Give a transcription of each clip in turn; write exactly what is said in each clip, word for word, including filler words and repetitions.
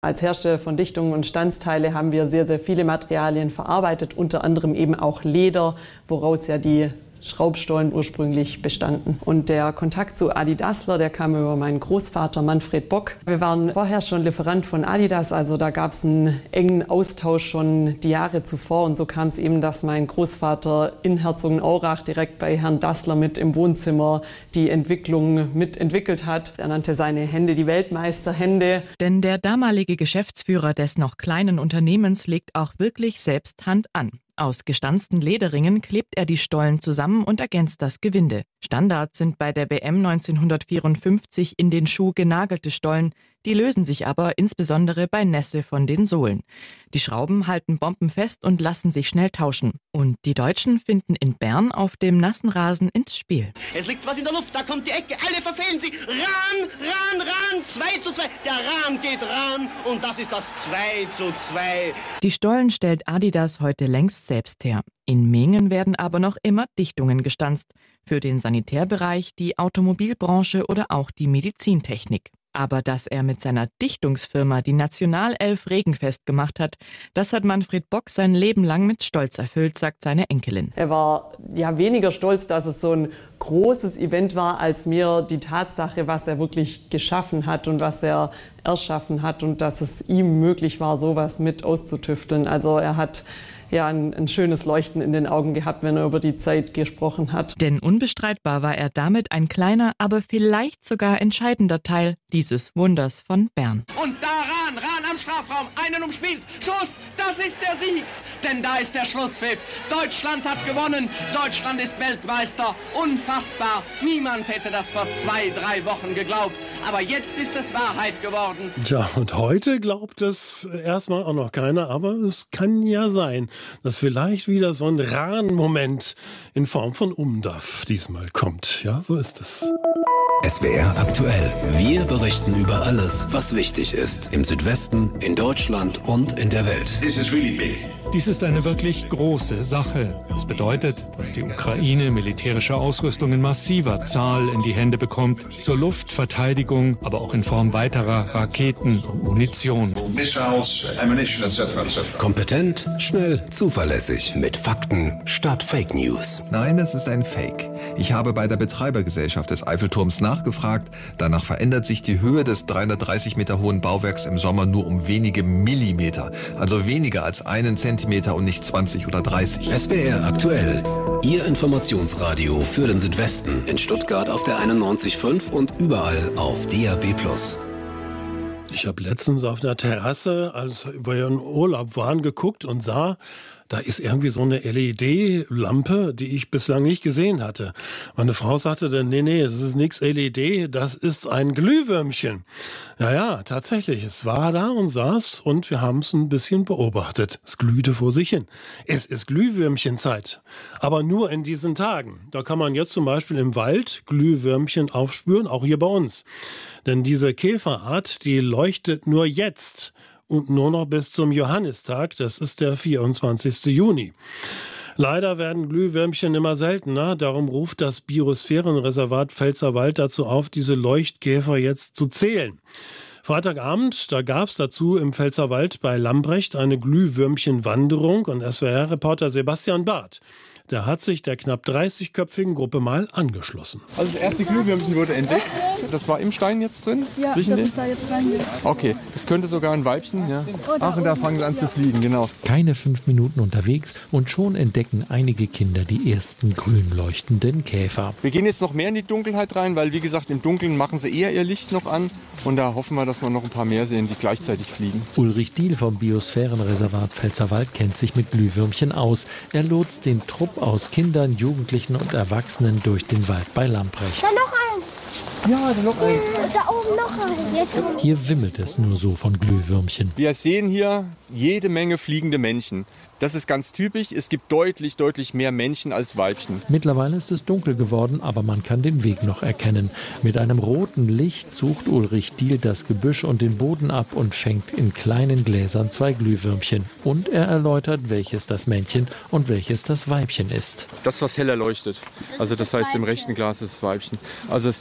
Als Hersteller von Dichtungen und Standsteile haben wir sehr, sehr viele Materialien verarbeitet, unter anderem eben auch Leder, woraus ja die Schraubstollen ursprünglich bestanden. Und der Kontakt zu Adi Dassler, der kam über meinen Großvater Manfred Bock. Wir waren vorher schon Lieferant von Adidas, also da gab es einen engen Austausch schon die Jahre zuvor. Und so kam es eben, dass mein Großvater in Herzogenaurach direkt bei Herrn Dassler mit im Wohnzimmer die Entwicklung mitentwickelt hat. Er nannte seine Hände die Weltmeisterhände. Denn der damalige Geschäftsführer des noch kleinen Unternehmens legt auch wirklich selbst Hand an. Aus gestanzten Lederringen klebt er die Stollen zusammen und ergänzt das Gewinde. Standard sind bei der W M neunzehnhundertvierundfünfzig in den Schuh genagelte Stollen, die lösen sich aber insbesondere bei Nässe von den Sohlen. Die Schrauben halten bombenfest und lassen sich schnell tauschen. Und die Deutschen finden in Bern auf dem nassen Rasen ins Spiel. Es liegt was in der Luft, da kommt die Ecke, alle verfehlen sie. Ran, ran, ran, zwei zu zwei. Der Ran geht ran und das ist das zwei zu zwei. Die Stollen stellt Adidas heute längst selbst her. In Mengen werden aber noch immer Dichtungen gestanzt. Für den Sanitärbereich, die Automobilbranche oder auch die Medizintechnik. Aber dass er mit seiner Dichtungsfirma die Nationalelf regenfest gemacht hat, das hat Manfred Bock sein Leben lang mit Stolz erfüllt, sagt seine Enkelin. Er war ja weniger stolz, dass es so ein großes Event war, als mir die Tatsache, was er wirklich geschaffen hat und was er erschaffen hat und dass es ihm möglich war, sowas mit auszutüfteln. Also er hat ja ein, ein schönes Leuchten in den Augen gehabt, wenn er über die Zeit gesprochen hat. Denn unbestreitbar war er damit ein kleiner, aber vielleicht sogar entscheidender Teil dieses Wunders von Bern. Und da ran, ran am Strafraum, einen umspielt, Schuss, das ist der Sieg. Denn da ist der Schlusspfiff. Deutschland hat gewonnen, Deutschland ist Weltmeister. Unfassbar, niemand hätte das vor zwei, drei Wochen geglaubt. Aber jetzt ist es Wahrheit geworden. Tja, und heute glaubt es erstmal auch noch keiner, aber es kann ja sein, dass vielleicht wieder so ein Rahn-Moment in Form von Umdaf diesmal kommt. Ja, so ist es. S W R aktuell. Wir berichten über alles, was wichtig ist. Im Südwesten, in Deutschland und in der Welt. This is really big. Dies ist eine wirklich große Sache. Es bedeutet, dass die Ukraine militärische Ausrüstung in massiver Zahl in die Hände bekommt, zur Luftverteidigung, aber auch in Form weiterer Raketen und Munition. Missiles, ammunition, et cetera et cetera. Kompetent, schnell, zuverlässig, mit Fakten statt Fake News. Nein, es ist ein Fake. Ich habe bei der Betreibergesellschaft des Eiffelturms nachgefragt. Danach verändert sich die Höhe des dreihundertdreißig Meter hohen Bauwerks im Sommer nur um wenige Millimeter. Also weniger als einen Zentimeter und nicht zwanzig oder dreißig. S W R aktuell. Ihr Informationsradio für den Südwesten. In Stuttgart auf der einundneunzig Komma fünf und überall auf D A B plus. Ich habe letztens auf einer Terrasse, als wir in Urlaub waren, geguckt und sah, da ist irgendwie so eine L E D-Lampe, die ich bislang nicht gesehen hatte. Meine Frau sagte dann, nee, nee, das ist nichts L E D, das ist ein Glühwürmchen. Ja, ja, tatsächlich, es war da und saß und wir haben es ein bisschen beobachtet. Es glühte vor sich hin. Es ist Glühwürmchenzeit, aber nur in diesen Tagen. Da kann man jetzt zum Beispiel im Wald Glühwürmchen aufspüren, auch hier bei uns. Denn diese Käferart, die leuchtet nur jetzt und nur noch bis zum Johannistag, das ist der vierundzwanzigste Juni. Leider werden Glühwürmchen immer seltener, darum ruft das Biosphärenreservat Pfälzerwald dazu auf, diese Leuchtkäfer jetzt zu zählen. Freitagabend, da gab es dazu im Pfälzerwald bei Lambrecht eine Glühwürmchenwanderung und S W R-Reporter Sebastian Barth. Der hat sich der knapp dreißigköpfigen Gruppe mal angeschlossen. Also das erste Glühwürmchen wurde entdeckt. Das war im Stein jetzt drin? Ja, Riechen das den? ist da jetzt rein. Okay, es könnte sogar ein Weibchen. Ja. Ach, und da fangen sie an zu fliegen, genau. Keine fünf Minuten unterwegs und schon entdecken einige Kinder die ersten grün leuchtenden Käfer. Wir gehen jetzt noch mehr in die Dunkelheit rein, weil wie gesagt, im Dunkeln machen sie eher ihr Licht noch an. Und da hoffen wir, dass wir noch ein paar mehr sehen, die gleichzeitig fliegen. Ulrich Diehl vom Biosphärenreservat Pfälzerwald kennt sich mit Glühwürmchen aus. Er lotst den Trupp aus Kindern, Jugendlichen und Erwachsenen durch den Wald bei Lambrecht. Da noch eins. Ja, da noch eins. Da oben noch eins. Jetzt. Hier wimmelt es nur so von Glühwürmchen. Wir sehen hier jede Menge fliegende Männchen. Das ist ganz typisch. Es gibt deutlich, deutlich mehr Männchen als Weibchen. Mittlerweile ist es dunkel geworden, aber man kann den Weg noch erkennen. Mit einem roten Licht sucht Ulrich Diehl das Gebüsch und den Boden ab und fängt in kleinen Gläsern zwei Glühwürmchen. Und er erläutert, welches das Männchen und welches das Weibchen ist. Das, was heller leuchtet. Also das heißt, im rechten Glas ist das Weibchen. Also es leuchtet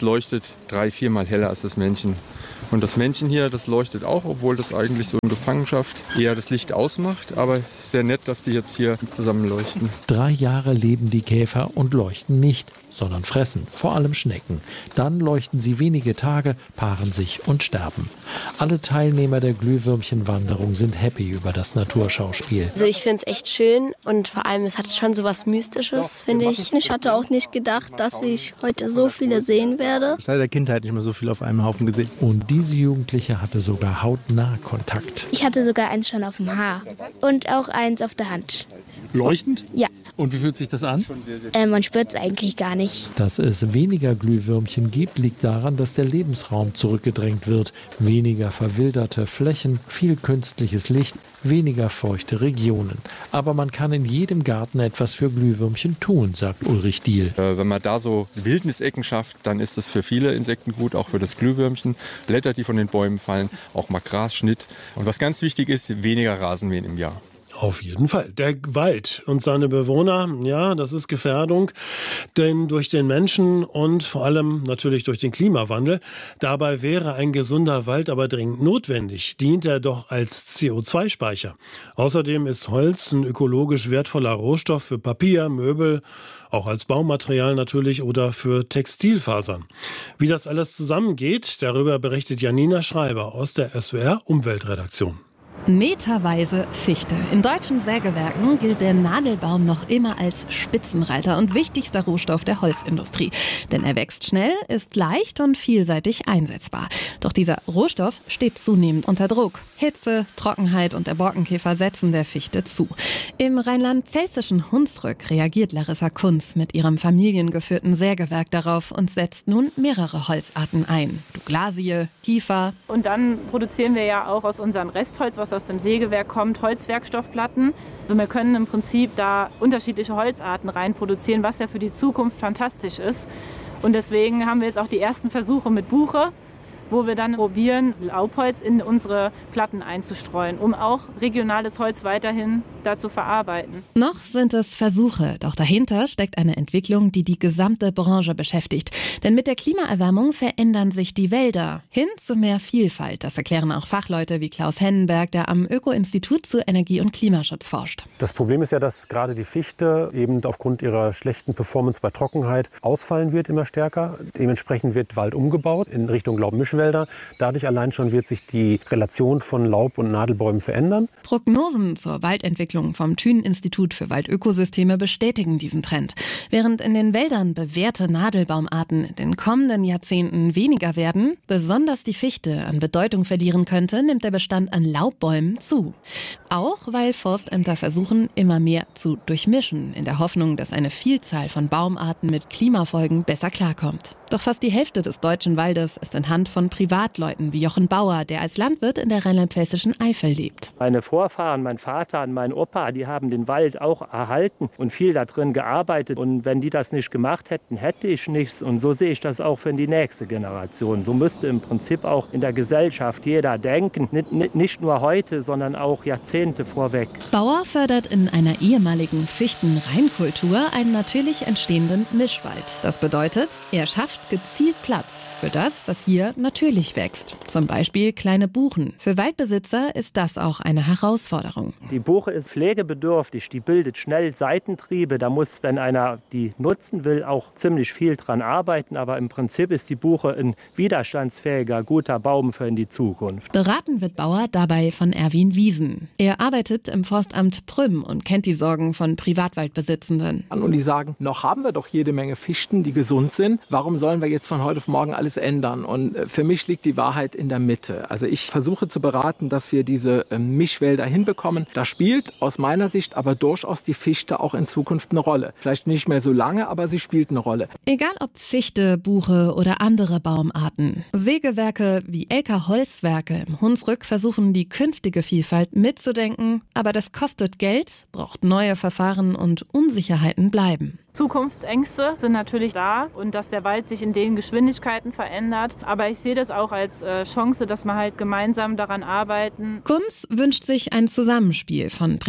vielleicht drei, viermal heller als das Männchen. Und das Männchen hier, das leuchtet auch, obwohl das eigentlich so in Gefangenschaft eher das Licht ausmacht. Aber es ist sehr nett, dass die jetzt hier zusammen leuchten. Drei Jahre leben die Käfer und leuchten nicht, sondern fressen, vor allem Schnecken. Dann leuchten sie wenige Tage, paaren sich und sterben. Alle Teilnehmer der Glühwürmchenwanderung sind happy über das Naturschauspiel. Also ich finde es echt schön und vor allem, es hat schon so was Mystisches, finde ich. Ich hatte auch nicht gedacht, dass ich heute so viele sehen werde. Seit der Kindheit nicht mehr so viel auf einem Haufen gesehen. Und diese Jugendliche hatte sogar hautnah Kontakt. Ich hatte sogar eins schon auf dem Haar und auch eins auf der Hand. Leuchtend? Ja. Und wie fühlt sich das an? Äh, man spürt es eigentlich gar nicht. Dass es weniger Glühwürmchen gibt, liegt daran, dass der Lebensraum zurückgedrängt wird. Weniger verwilderte Flächen, viel künstliches Licht, weniger feuchte Regionen. Aber man kann in jedem Garten etwas für Glühwürmchen tun, sagt Ulrich Diehl. Äh, wenn man da so Wildnisecken schafft, dann ist das für viele Insekten gut, auch für das Glühwürmchen. Blätter, die von den Bäumen fallen, auch mal Grasschnitt. Und was ganz wichtig ist, weniger Rasenmähen im Jahr. Auf jeden Fall. Der Wald und seine Bewohner, ja, das ist Gefährdung, denn durch den Menschen und vor allem natürlich durch den Klimawandel. Dabei wäre ein gesunder Wald aber dringend notwendig, dient er doch als C O zwei Speicher. Außerdem ist Holz ein ökologisch wertvoller Rohstoff für Papier, Möbel, auch als Baumaterial natürlich oder für Textilfasern. Wie das alles zusammengeht, darüber berichtet Janina Schreiber aus der S W R Umweltredaktion. Meterweise Fichte. In deutschen Sägewerken gilt der Nadelbaum noch immer als Spitzenreiter und wichtigster Rohstoff der Holzindustrie. Denn er wächst schnell, ist leicht und vielseitig einsetzbar. Doch dieser Rohstoff steht zunehmend unter Druck. Hitze, Trockenheit und der Borkenkäfer setzen der Fichte zu. Im rheinland-pfälzischen Hunsrück reagiert Larissa Kunz mit ihrem familiengeführten Sägewerk darauf und setzt nun mehrere Holzarten ein. Douglasie, Kiefer. Und dann produzieren wir ja auch aus unserem Restholz, was aus dem Sägewerk kommt, Holzwerkstoffplatten. Also wir können im Prinzip da unterschiedliche Holzarten rein produzieren, was ja für die Zukunft fantastisch ist. Und deswegen haben wir jetzt auch die ersten Versuche mit Buche, wo wir dann probieren, Laubholz in unsere Platten einzustreuen, um auch regionales Holz weiterhin da zu verarbeiten. Noch sind es Versuche, doch dahinter steckt eine Entwicklung, die die gesamte Branche beschäftigt. Denn mit der Klimaerwärmung verändern sich die Wälder hin zu mehr Vielfalt. Das erklären auch Fachleute wie Klaus Hennenberg, der am Öko-Institut zu Energie- und Klimaschutz forscht. Das Problem ist ja, dass gerade die Fichte eben aufgrund ihrer schlechten Performance bei Trockenheit ausfallen wird immer stärker. Dementsprechend wird Wald umgebaut in Richtung Laubmischwälder. Dadurch allein schon wird sich die Relation von Laub- und Nadelbäumen verändern. Prognosen zur Waldentwicklung vom Thünen-Institut für Waldökosysteme bestätigen diesen Trend. Während in den Wäldern bewährte Nadelbaumarten in den kommenden Jahrzehnten weniger werden, besonders die Fichte an Bedeutung verlieren könnte, nimmt der Bestand an Laubbäumen zu. Auch weil Forstämter versuchen, immer mehr zu durchmischen, in der Hoffnung, dass eine Vielzahl von Baumarten mit Klimafolgen besser klarkommt. Doch fast die Hälfte des deutschen Waldes ist in Hand von Privatleuten wie Jochen Bauer, der als Landwirt in der rheinland-pfälzischen Eifel lebt. Meine Vorfahren, mein Vater und mein Opa, die haben den Wald auch erhalten und viel da drin gearbeitet. Und wenn die das nicht gemacht hätten, hätte ich nichts. Und so sehe ich das auch für die nächste Generation. So müsste im Prinzip auch in der Gesellschaft jeder denken. Nicht, nicht nur heute, sondern auch Jahrzehnte vorweg. Bauer fördert in einer ehemaligen Fichten-Reinkultur einen natürlich entstehenden Mischwald. Das bedeutet, er schafft gezielt Platz für das, was hier natürlich wächst. Zum Beispiel kleine Buchen. Für Waldbesitzer ist das auch eine Herausforderung. Die Buche ist pflegebedürftig, die bildet schnell Seitentriebe. Da muss, wenn einer die nutzen will, auch ziemlich viel dran arbeiten. Aber im Prinzip ist die Buche ein widerstandsfähiger, guter Baum für in die Zukunft. Beraten wird Bauer dabei von Erwin Wiesen. Er arbeitet im Forstamt Prüm und kennt die Sorgen von Privatwaldbesitzenden. Und die sagen, noch haben wir doch jede Menge Fichten, die gesund sind. Warum sollen wir jetzt von heute auf morgen alles ändern? Und für mich liegt die Wahrheit in der Mitte. Also ich versuche zu beraten, dass wir diese Mischwälder hinbekommen. Da spielt aus meiner Sicht aber durchaus die Fichte auch in Zukunft eine Rolle. Vielleicht nicht mehr so lange, aber sie spielt eine Rolle. Egal ob Fichte, Buche oder andere Baumarten. Sägewerke wie Elker Holzwerke im Hunsrück versuchen, die künftige Vielfalt mitzudenken. Aber das kostet Geld, braucht neue Verfahren und Unsicherheiten bleiben. Zukunftsängste sind natürlich da und dass der Wald sich in den Geschwindigkeiten verändert. Aber ich sehe das auch als äh, Chance, dass wir halt gemeinsam daran arbeiten. Kunz wünscht sich ein Zusammenspiel von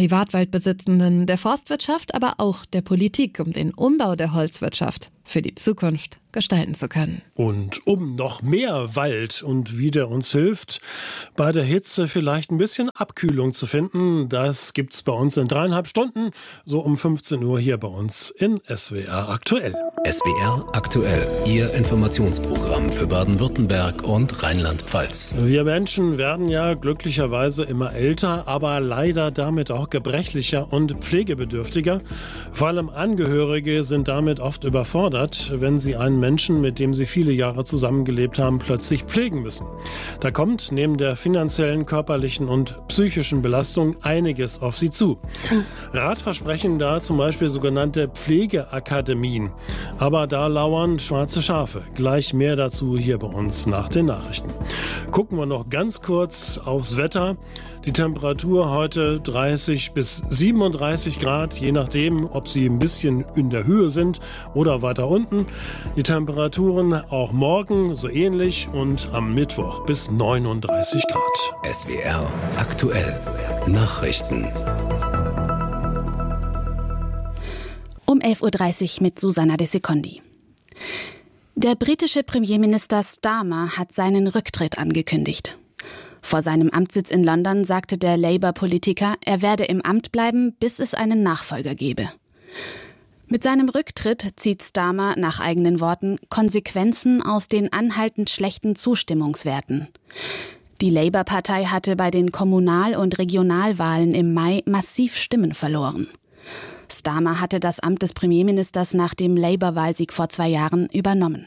Privatwaldbesitzenden, der Forstwirtschaft, aber auch der Politik um den Umbau der Holzwirtschaft für die Zukunft. gestalten zu können. Und um noch mehr Wald und wie der uns hilft, bei der Hitze vielleicht ein bisschen Abkühlung zu finden, das gibt's bei uns in dreieinhalb Stunden, so um fünfzehn Uhr hier bei uns in S W R Aktuell. S W R Aktuell, Ihr Informationsprogramm für Baden-Württemberg und Rheinland-Pfalz. Wir Menschen werden ja glücklicherweise immer älter, aber leider damit auch gebrechlicher und pflegebedürftiger. Vor allem Angehörige sind damit oft überfordert, wenn sie einen Menschen, mit dem sie viele Jahre zusammengelebt haben, plötzlich pflegen müssen. Da kommt neben der finanziellen, körperlichen und psychischen Belastung einiges auf sie zu. Rat versprechen da zum Beispiel sogenannte Pflegeakademien. Aber da lauern schwarze Schafe. Gleich mehr dazu hier bei uns nach den Nachrichten. Gucken wir noch ganz kurz aufs Wetter. Die Temperatur heute dreißig bis siebenunddreißig Grad, je nachdem, ob sie ein bisschen in der Höhe sind oder weiter unten. Die Temperaturen auch morgen so ähnlich und am Mittwoch bis neununddreißig Grad. S W R Aktuell Nachrichten. Um elf Uhr dreißig mit Susanna de Secondi. Der britische Premierminister Starmer hat seinen Rücktritt angekündigt. Vor seinem Amtssitz in London sagte der Labour-Politiker, er werde im Amt bleiben, bis es einen Nachfolger gebe. Mit seinem Rücktritt zieht Starmer nach eigenen Worten Konsequenzen aus den anhaltend schlechten Zustimmungswerten. Die Labour-Partei hatte bei den Kommunal- und Regionalwahlen im Mai massiv Stimmen verloren. Starmer hatte das Amt des Premierministers nach dem Labour-Wahlsieg vor zwei Jahren übernommen.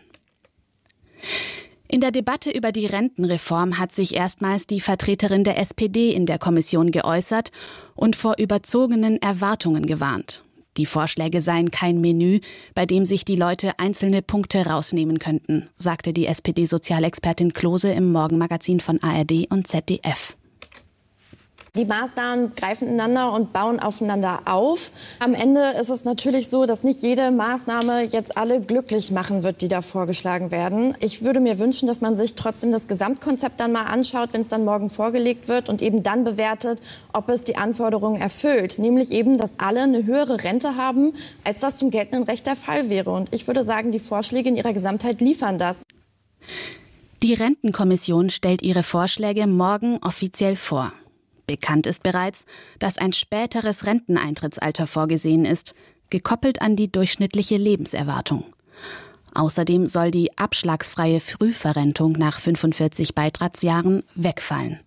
In der Debatte über die Rentenreform hat sich erstmals die Vertreterin der S P D in der Kommission geäußert und vor überzogenen Erwartungen gewarnt. Die Vorschläge seien kein Menü, bei dem sich die Leute einzelne Punkte rausnehmen könnten, sagte die S P D-Sozialexpertin Klose im Morgenmagazin von A R D und Z D F. Die Maßnahmen greifen ineinander und bauen aufeinander auf. Am Ende ist es natürlich so, dass nicht jede Maßnahme jetzt alle glücklich machen wird, die da vorgeschlagen werden. Ich würde mir wünschen, dass man sich trotzdem das Gesamtkonzept dann mal anschaut, wenn es dann morgen vorgelegt wird und eben dann bewertet, ob es die Anforderungen erfüllt. Nämlich eben, dass alle eine höhere Rente haben, als das zum geltenden Recht der Fall wäre. Und ich würde sagen, die Vorschläge in ihrer Gesamtheit liefern das. Die Rentenkommission stellt ihre Vorschläge morgen offiziell vor. Bekannt ist bereits, dass ein späteres Renteneintrittsalter vorgesehen ist, gekoppelt an die durchschnittliche Lebenserwartung. Außerdem soll die abschlagsfreie Frühverrentung nach fünfundvierzig Beitragsjahren wegfallen.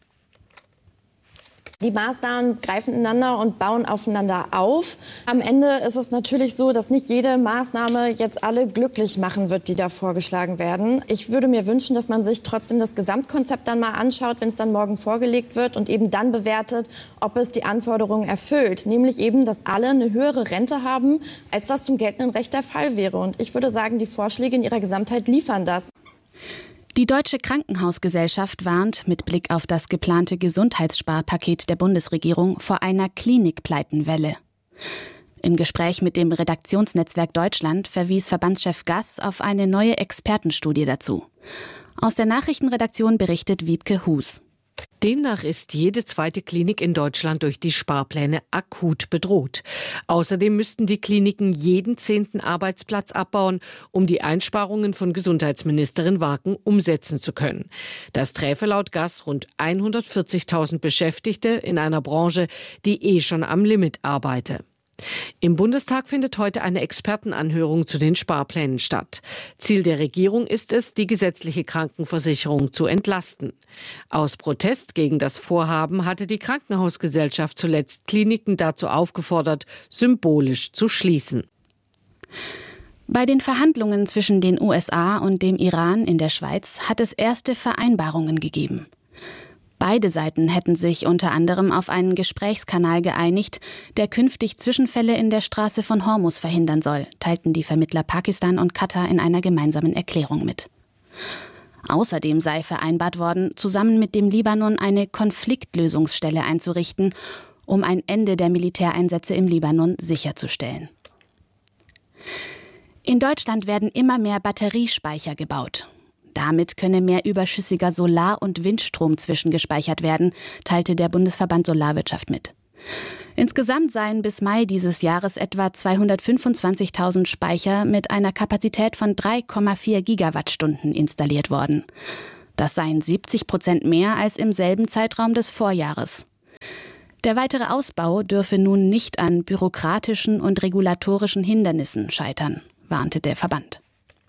Die Maßnahmen greifen ineinander und bauen aufeinander auf. Am Ende ist es natürlich so, dass nicht jede Maßnahme jetzt alle glücklich machen wird, die da vorgeschlagen werden. Ich würde mir wünschen, dass man sich trotzdem das Gesamtkonzept dann mal anschaut, wenn es dann morgen vorgelegt wird und eben dann bewertet, ob es die Anforderungen erfüllt. Nämlich eben, dass alle eine höhere Rente haben, als das zum geltenden Recht der Fall wäre. Und ich würde sagen, die Vorschläge in ihrer Gesamtheit liefern das. Die Deutsche Krankenhausgesellschaft warnt mit Blick auf das geplante Gesundheitssparpaket der Bundesregierung vor einer Klinikpleitenwelle. Im Gespräch mit dem Redaktionsnetzwerk Deutschland verwies Verbandschef Gass auf eine neue Expertenstudie dazu. Aus der Nachrichtenredaktion berichtet Wiebke Hus. Demnach ist jede zweite Klinik in Deutschland durch die Sparpläne akut bedroht. Außerdem müssten die Kliniken jeden zehnten Arbeitsplatz abbauen, um die Einsparungen von Gesundheitsministerin Warken umsetzen zu können. Das träfe laut Gass rund hundertvierzigtausend Beschäftigte in einer Branche, die eh schon am Limit arbeite. Im Bundestag findet heute eine Expertenanhörung zu den Sparplänen statt. Ziel der Regierung ist es, die gesetzliche Krankenversicherung zu entlasten. Aus Protest gegen das Vorhaben hatte die Krankenhausgesellschaft zuletzt Kliniken dazu aufgefordert, symbolisch zu schließen. Bei den Verhandlungen zwischen den U S A und dem Iran in der Schweiz hat es erste Vereinbarungen gegeben. Beide Seiten hätten sich unter anderem auf einen Gesprächskanal geeinigt, der künftig Zwischenfälle in der Straße von Hormuz verhindern soll, teilten die Vermittler Pakistan und Katar in einer gemeinsamen Erklärung mit. Außerdem sei vereinbart worden, zusammen mit dem Libanon eine Konfliktlösungsstelle einzurichten, um ein Ende der Militäreinsätze im Libanon sicherzustellen. In Deutschland werden immer mehr Batteriespeicher gebaut. Damit könne mehr überschüssiger Solar- und Windstrom zwischengespeichert werden, teilte der Bundesverband Solarwirtschaft mit. Insgesamt seien bis Mai dieses Jahres etwa zweihundertfünfundzwanzigtausend Speicher mit einer Kapazität von drei Komma vier Gigawattstunden installiert worden. Das seien siebzig Prozent mehr als im selben Zeitraum des Vorjahres. Der weitere Ausbau dürfe nun nicht an bürokratischen und regulatorischen Hindernissen scheitern, warnte der Verband.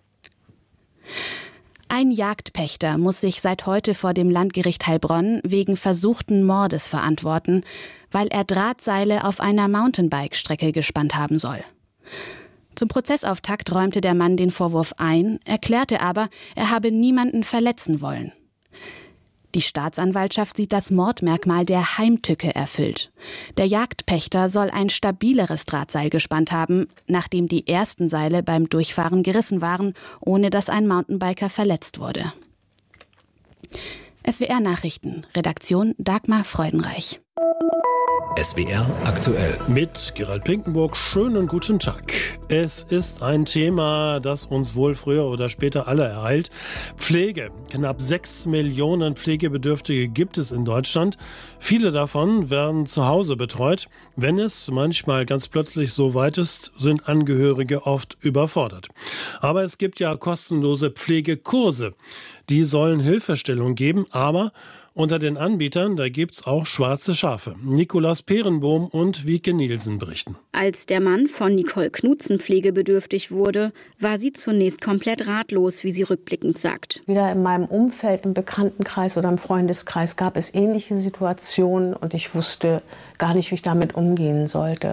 Ein Jagdpächter muss sich seit heute vor dem Landgericht Heilbronn wegen versuchten Mordes verantworten, weil er Drahtseile auf einer Mountainbike-Strecke gespannt haben soll. Zum Prozessauftakt räumte der Mann den Vorwurf ein, erklärte aber, er habe niemanden verletzen wollen. Die Staatsanwaltschaft sieht das Mordmerkmal der Heimtücke erfüllt. Der Jagdpächter soll ein stabileres Drahtseil gespannt haben, nachdem die ersten Seile beim Durchfahren gerissen waren, ohne dass ein Mountainbiker verletzt wurde. S W R Nachrichten, Redaktion Dagmar Freudenreich. S W R aktuell. Mit Gerald Pinkenburg, schönen guten Tag. Es ist ein Thema, das uns wohl früher oder später alle ereilt. Pflege. Knapp sechs Millionen Pflegebedürftige gibt es in Deutschland. Viele davon werden zu Hause betreut. Wenn es manchmal ganz plötzlich so weit ist, sind Angehörige oft überfordert. Aber es gibt ja kostenlose Pflegekurse. Die sollen Hilfestellung geben, aber unter den Anbietern, da gibt's auch schwarze Schafe. Nikolaus Peerenbohm und Wieke Nielsen berichten. Als der Mann von Nicole Knutzen pflegebedürftig wurde, war sie zunächst komplett ratlos, wie sie rückblickend sagt. Wieder in meinem Umfeld, im Bekanntenkreis oder im Freundeskreis gab es ähnliche Situationen und ich wusste gar nicht, wie ich damit umgehen sollte.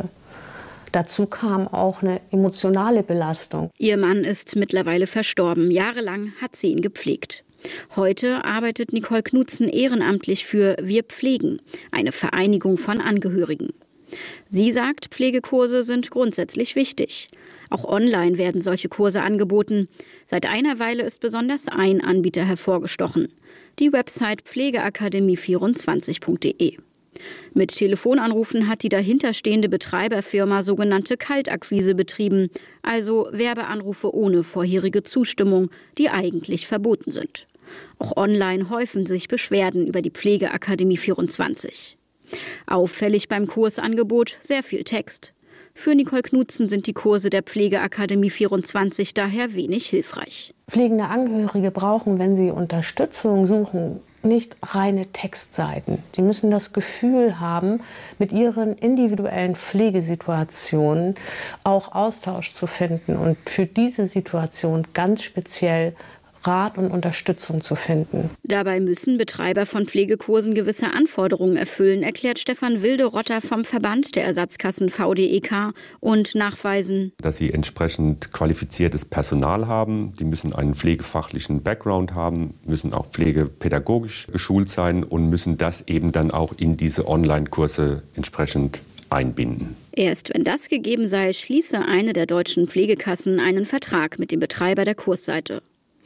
Dazu kam auch eine emotionale Belastung. Ihr Mann ist mittlerweile verstorben. Jahrelang hat sie ihn gepflegt. Heute arbeitet Nicole Knutzen ehrenamtlich für Wir pflegen, eine Vereinigung von Angehörigen. Sie sagt, Pflegekurse sind grundsätzlich wichtig. Auch online werden solche Kurse angeboten. Seit einer Weile ist besonders ein Anbieter hervorgestochen: die Website pflegeakademie vierundzwanzig punkt de. Mit Telefonanrufen hat die dahinterstehende Betreiberfirma sogenannte Kaltakquise betrieben, also Werbeanrufe ohne vorherige Zustimmung, die eigentlich verboten sind. Auch online häufen sich Beschwerden über die Pflegeakademie vierundzwanzig. Auffällig beim Kursangebot sehr viel Text. Für Nicole Knutzen sind die Kurse der Pflegeakademie vierundzwanzig daher wenig hilfreich. Pflegende Angehörige brauchen, wenn sie Unterstützung suchen, nicht reine Textseiten. Sie müssen das Gefühl haben, mit ihren individuellen Pflegesituationen auch Austausch zu finden und für diese Situation ganz speziell Rat und Unterstützung zu finden. Dabei müssen Betreiber von Pflegekursen gewisse Anforderungen erfüllen, erklärt Stefan Wilde-Rotter vom Verband der Ersatzkassen V D E K und nachweisen, dass sie entsprechend qualifiziertes Personal haben. Die müssen einen pflegefachlichen Background haben, müssen auch pflegepädagogisch geschult sein und müssen das eben dann auch in diese Online-Kurse entsprechend einbinden. Erst wenn das gegeben sei, schließe eine der deutschen Pflegekassen einen Vertrag mit dem Betreiber der Kursseite.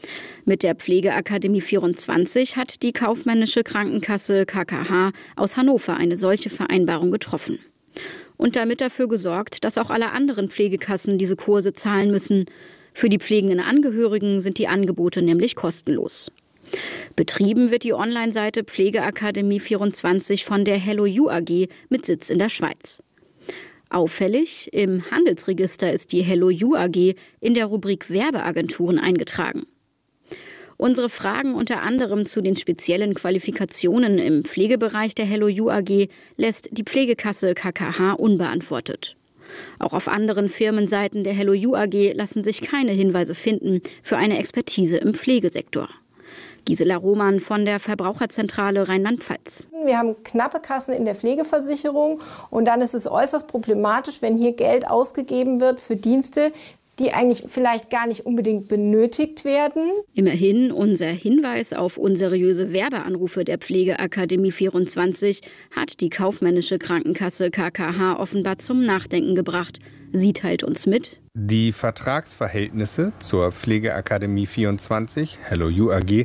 Mit der Pflegeakademie vierundzwanzig hat die kaufmännische Krankenkasse K K H aus Hannover eine solche Vereinbarung getroffen. Und damit dafür gesorgt, dass auch alle anderen Pflegekassen diese Kurse zahlen müssen. Für die pflegenden Angehörigen sind die Angebote nämlich kostenlos. Betrieben wird die Online-Seite Pflegeakademie vierundzwanzig von der Hello You A G mit Sitz in der Schweiz. Auffällig, im Handelsregister ist die Hello You A G in der Rubrik Werbeagenturen eingetragen. Unsere Fragen unter anderem zu den speziellen Qualifikationen im Pflegebereich der Hello You A G lässt die Pflegekasse K K H unbeantwortet. Auch auf anderen Firmenseiten der Hello You A G lassen sich keine Hinweise finden für eine Expertise im Pflegesektor. Gisela Roman von der Verbraucherzentrale Rheinland-Pfalz. Wir haben knappe Kassen in der Pflegeversicherung und dann ist es äußerst problematisch, wenn hier Geld ausgegeben wird für Dienste, die eigentlich vielleicht gar nicht unbedingt benötigt werden. Immerhin, unser Hinweis auf unseriöse Werbeanrufe der Pflegeakademie vierundzwanzig hat die kaufmännische Krankenkasse K K H offenbar zum Nachdenken gebracht. Sie teilt uns mit: Die Vertragsverhältnisse zur Pflegeakademie vierundzwanzig, Hello You A G,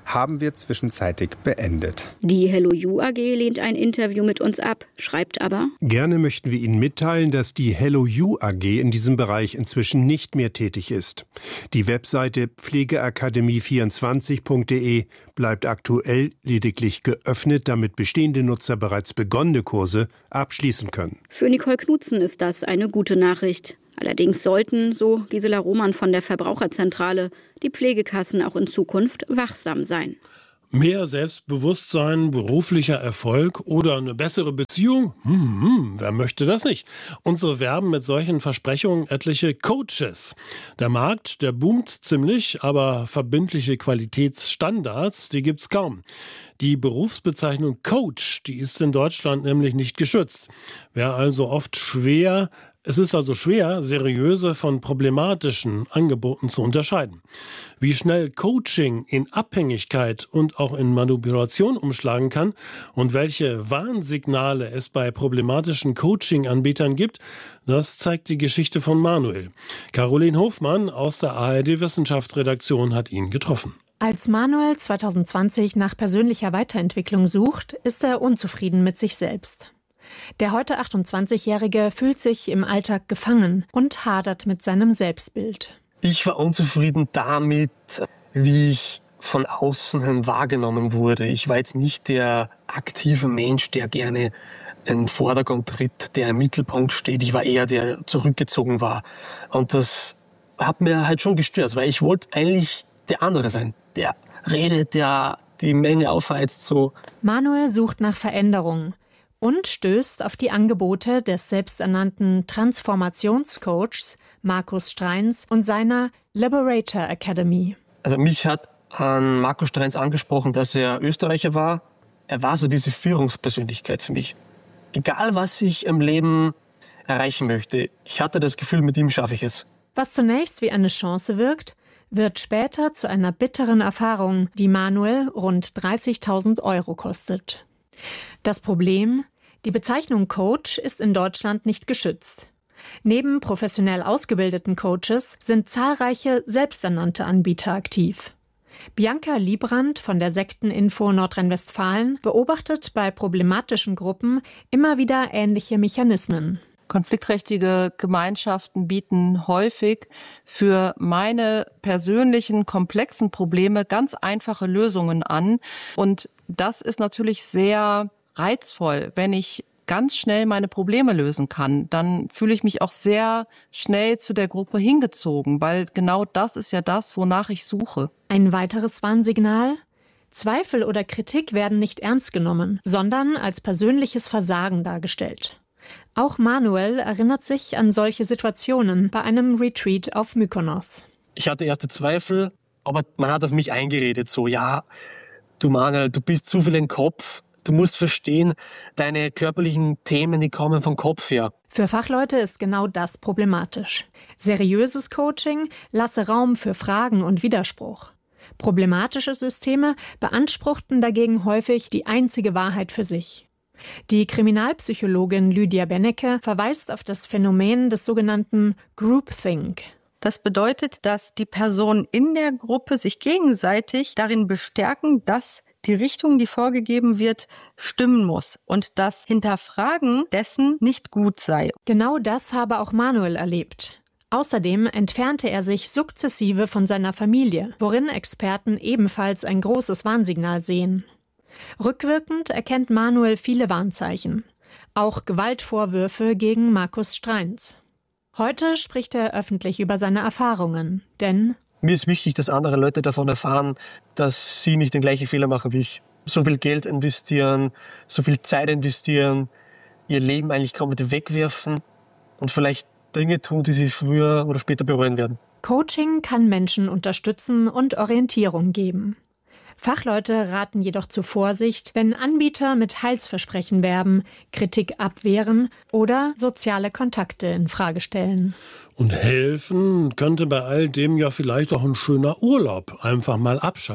haben wir zwischenzeitig beendet. Die HelloYou A G lehnt ein Interview mit uns ab, schreibt aber: Gerne möchten wir Ihnen mitteilen, dass die HelloYou A G in diesem Bereich inzwischen nicht mehr tätig ist. Die Webseite pflegeakademie vierundzwanzig punkt de bleibt aktuell lediglich geöffnet, damit bestehende Nutzer bereits begonnene Kurse abschließen können. Für Nicole Knutzen ist das eine gute Nachricht. Allerdings sollten, so Gisela Roman von der Verbraucherzentrale, die Pflegekassen auch in Zukunft wachsam sein. Mehr Selbstbewusstsein, beruflicher Erfolg oder eine bessere Beziehung? Hm, hm, wer möchte das nicht? Und so werben mit solchen Versprechungen etliche Coaches. Der Markt, der boomt ziemlich, aber verbindliche Qualitätsstandards, die gibt's kaum. Die Berufsbezeichnung Coach, die ist in Deutschland nämlich nicht geschützt. Wäre also oft schwer, es ist also schwer, seriöse von problematischen Angeboten zu unterscheiden. Wie schnell Coaching in Abhängigkeit und auch in Manipulation umschlagen kann und welche Warnsignale es bei problematischen Coaching-Anbietern gibt, das zeigt die Geschichte von Manuel. Caroline Hofmann aus der A R D-Wissenschaftsredaktion hat ihn getroffen. Als Manuel zwanzig zwanzig nach persönlicher Weiterentwicklung sucht, ist er unzufrieden mit sich selbst. Der heute achtundzwanzigjährige fühlt sich im Alltag gefangen und hadert mit seinem Selbstbild. Ich war unzufrieden damit, wie ich von außen hin wahrgenommen wurde. Ich war jetzt nicht der aktive Mensch, der gerne in den Vordergrund tritt, der im Mittelpunkt steht. Ich war eher der, der zurückgezogen war. Und das hat mir halt schon gestört, weil ich wollte eigentlich der andere sein. Der redet, der die Menge aufheizt so. Manuel sucht nach Veränderung und stößt auf die Angebote des selbsternannten Transformationscoachs Markus Streins und seiner Liberator Academy. Also mich hat an Markus Streins angesprochen, dass er Österreicher war. Er war so diese Führungspersönlichkeit für mich. Egal, was ich im Leben erreichen möchte, ich hatte das Gefühl, mit ihm schaffe ich es. Was zunächst wie eine Chance wirkt, wird später zu einer bitteren Erfahrung, die Manuel rund dreißigtausend Euro kostet. Das Problem: Die Bezeichnung Coach ist in Deutschland nicht geschützt. Neben professionell ausgebildeten Coaches sind zahlreiche selbsternannte Anbieter aktiv. Bianca Liebrand von der Sekteninfo Nordrhein-Westfalen beobachtet bei problematischen Gruppen immer wieder ähnliche Mechanismen. Konfliktträchtige Gemeinschaften bieten häufig für meine persönlichen komplexen Probleme ganz einfache Lösungen an. Und das ist natürlich sehr reizvoll, wenn ich ganz schnell meine Probleme lösen kann. Dann fühle ich mich auch sehr schnell zu der Gruppe hingezogen, weil genau das ist ja das, wonach ich suche. Ein weiteres Warnsignal: Zweifel oder Kritik werden nicht ernst genommen, sondern als persönliches Versagen dargestellt. Auch Manuel erinnert sich an solche Situationen bei einem Retreat auf Mykonos. Ich hatte erste Zweifel, aber man hat auf mich eingeredet, so, ja, du Manuel, du bist zu viel im Kopf, du musst verstehen, deine körperlichen Themen, die kommen vom Kopf her. Für Fachleute ist genau das problematisch. Seriöses Coaching lasse Raum für Fragen und Widerspruch. Problematische Systeme beanspruchten dagegen häufig die einzige Wahrheit für sich. Die Kriminalpsychologin Lydia Bennecke verweist auf das Phänomen des sogenannten Groupthink. Das bedeutet, dass die Personen in der Gruppe sich gegenseitig darin bestärken, dass die Richtung, die vorgegeben wird, stimmen muss und das Hinterfragen dessen nicht gut sei. Genau das habe auch Manuel erlebt. Außerdem entfernte er sich sukzessive von seiner Familie, worin Experten ebenfalls ein großes Warnsignal sehen. Rückwirkend erkennt Manuel viele Warnzeichen, auch Gewaltvorwürfe gegen Markus Streins. Heute spricht er öffentlich über seine Erfahrungen, denn mir ist wichtig, dass andere Leute davon erfahren, dass sie nicht den gleichen Fehler machen wie ich. So viel Geld investieren, so viel Zeit investieren, ihr Leben eigentlich komplett wegwerfen und vielleicht Dinge tun, die sie früher oder später bereuen werden. Coaching kann Menschen unterstützen und Orientierung geben. Fachleute raten jedoch zu Vorsicht, wenn Anbieter mit Heilsversprechen werben, Kritik abwehren oder soziale Kontakte in Frage stellen. Und helfen könnte bei all dem ja vielleicht auch ein schöner Urlaub. Einfach mal abschalten.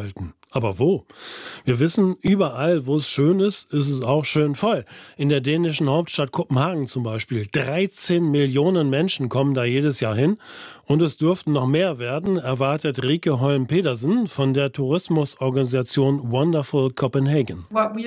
Aber wo? Wir wissen, überall, wo es schön ist, ist es auch schön voll. In der dänischen Hauptstadt Kopenhagen zum Beispiel. dreizehn Millionen Menschen kommen da jedes Jahr hin. Und es dürften noch mehr werden, erwartet Rieke Holm-Pedersen von der Tourismusorganisation Wonderful Copenhagen.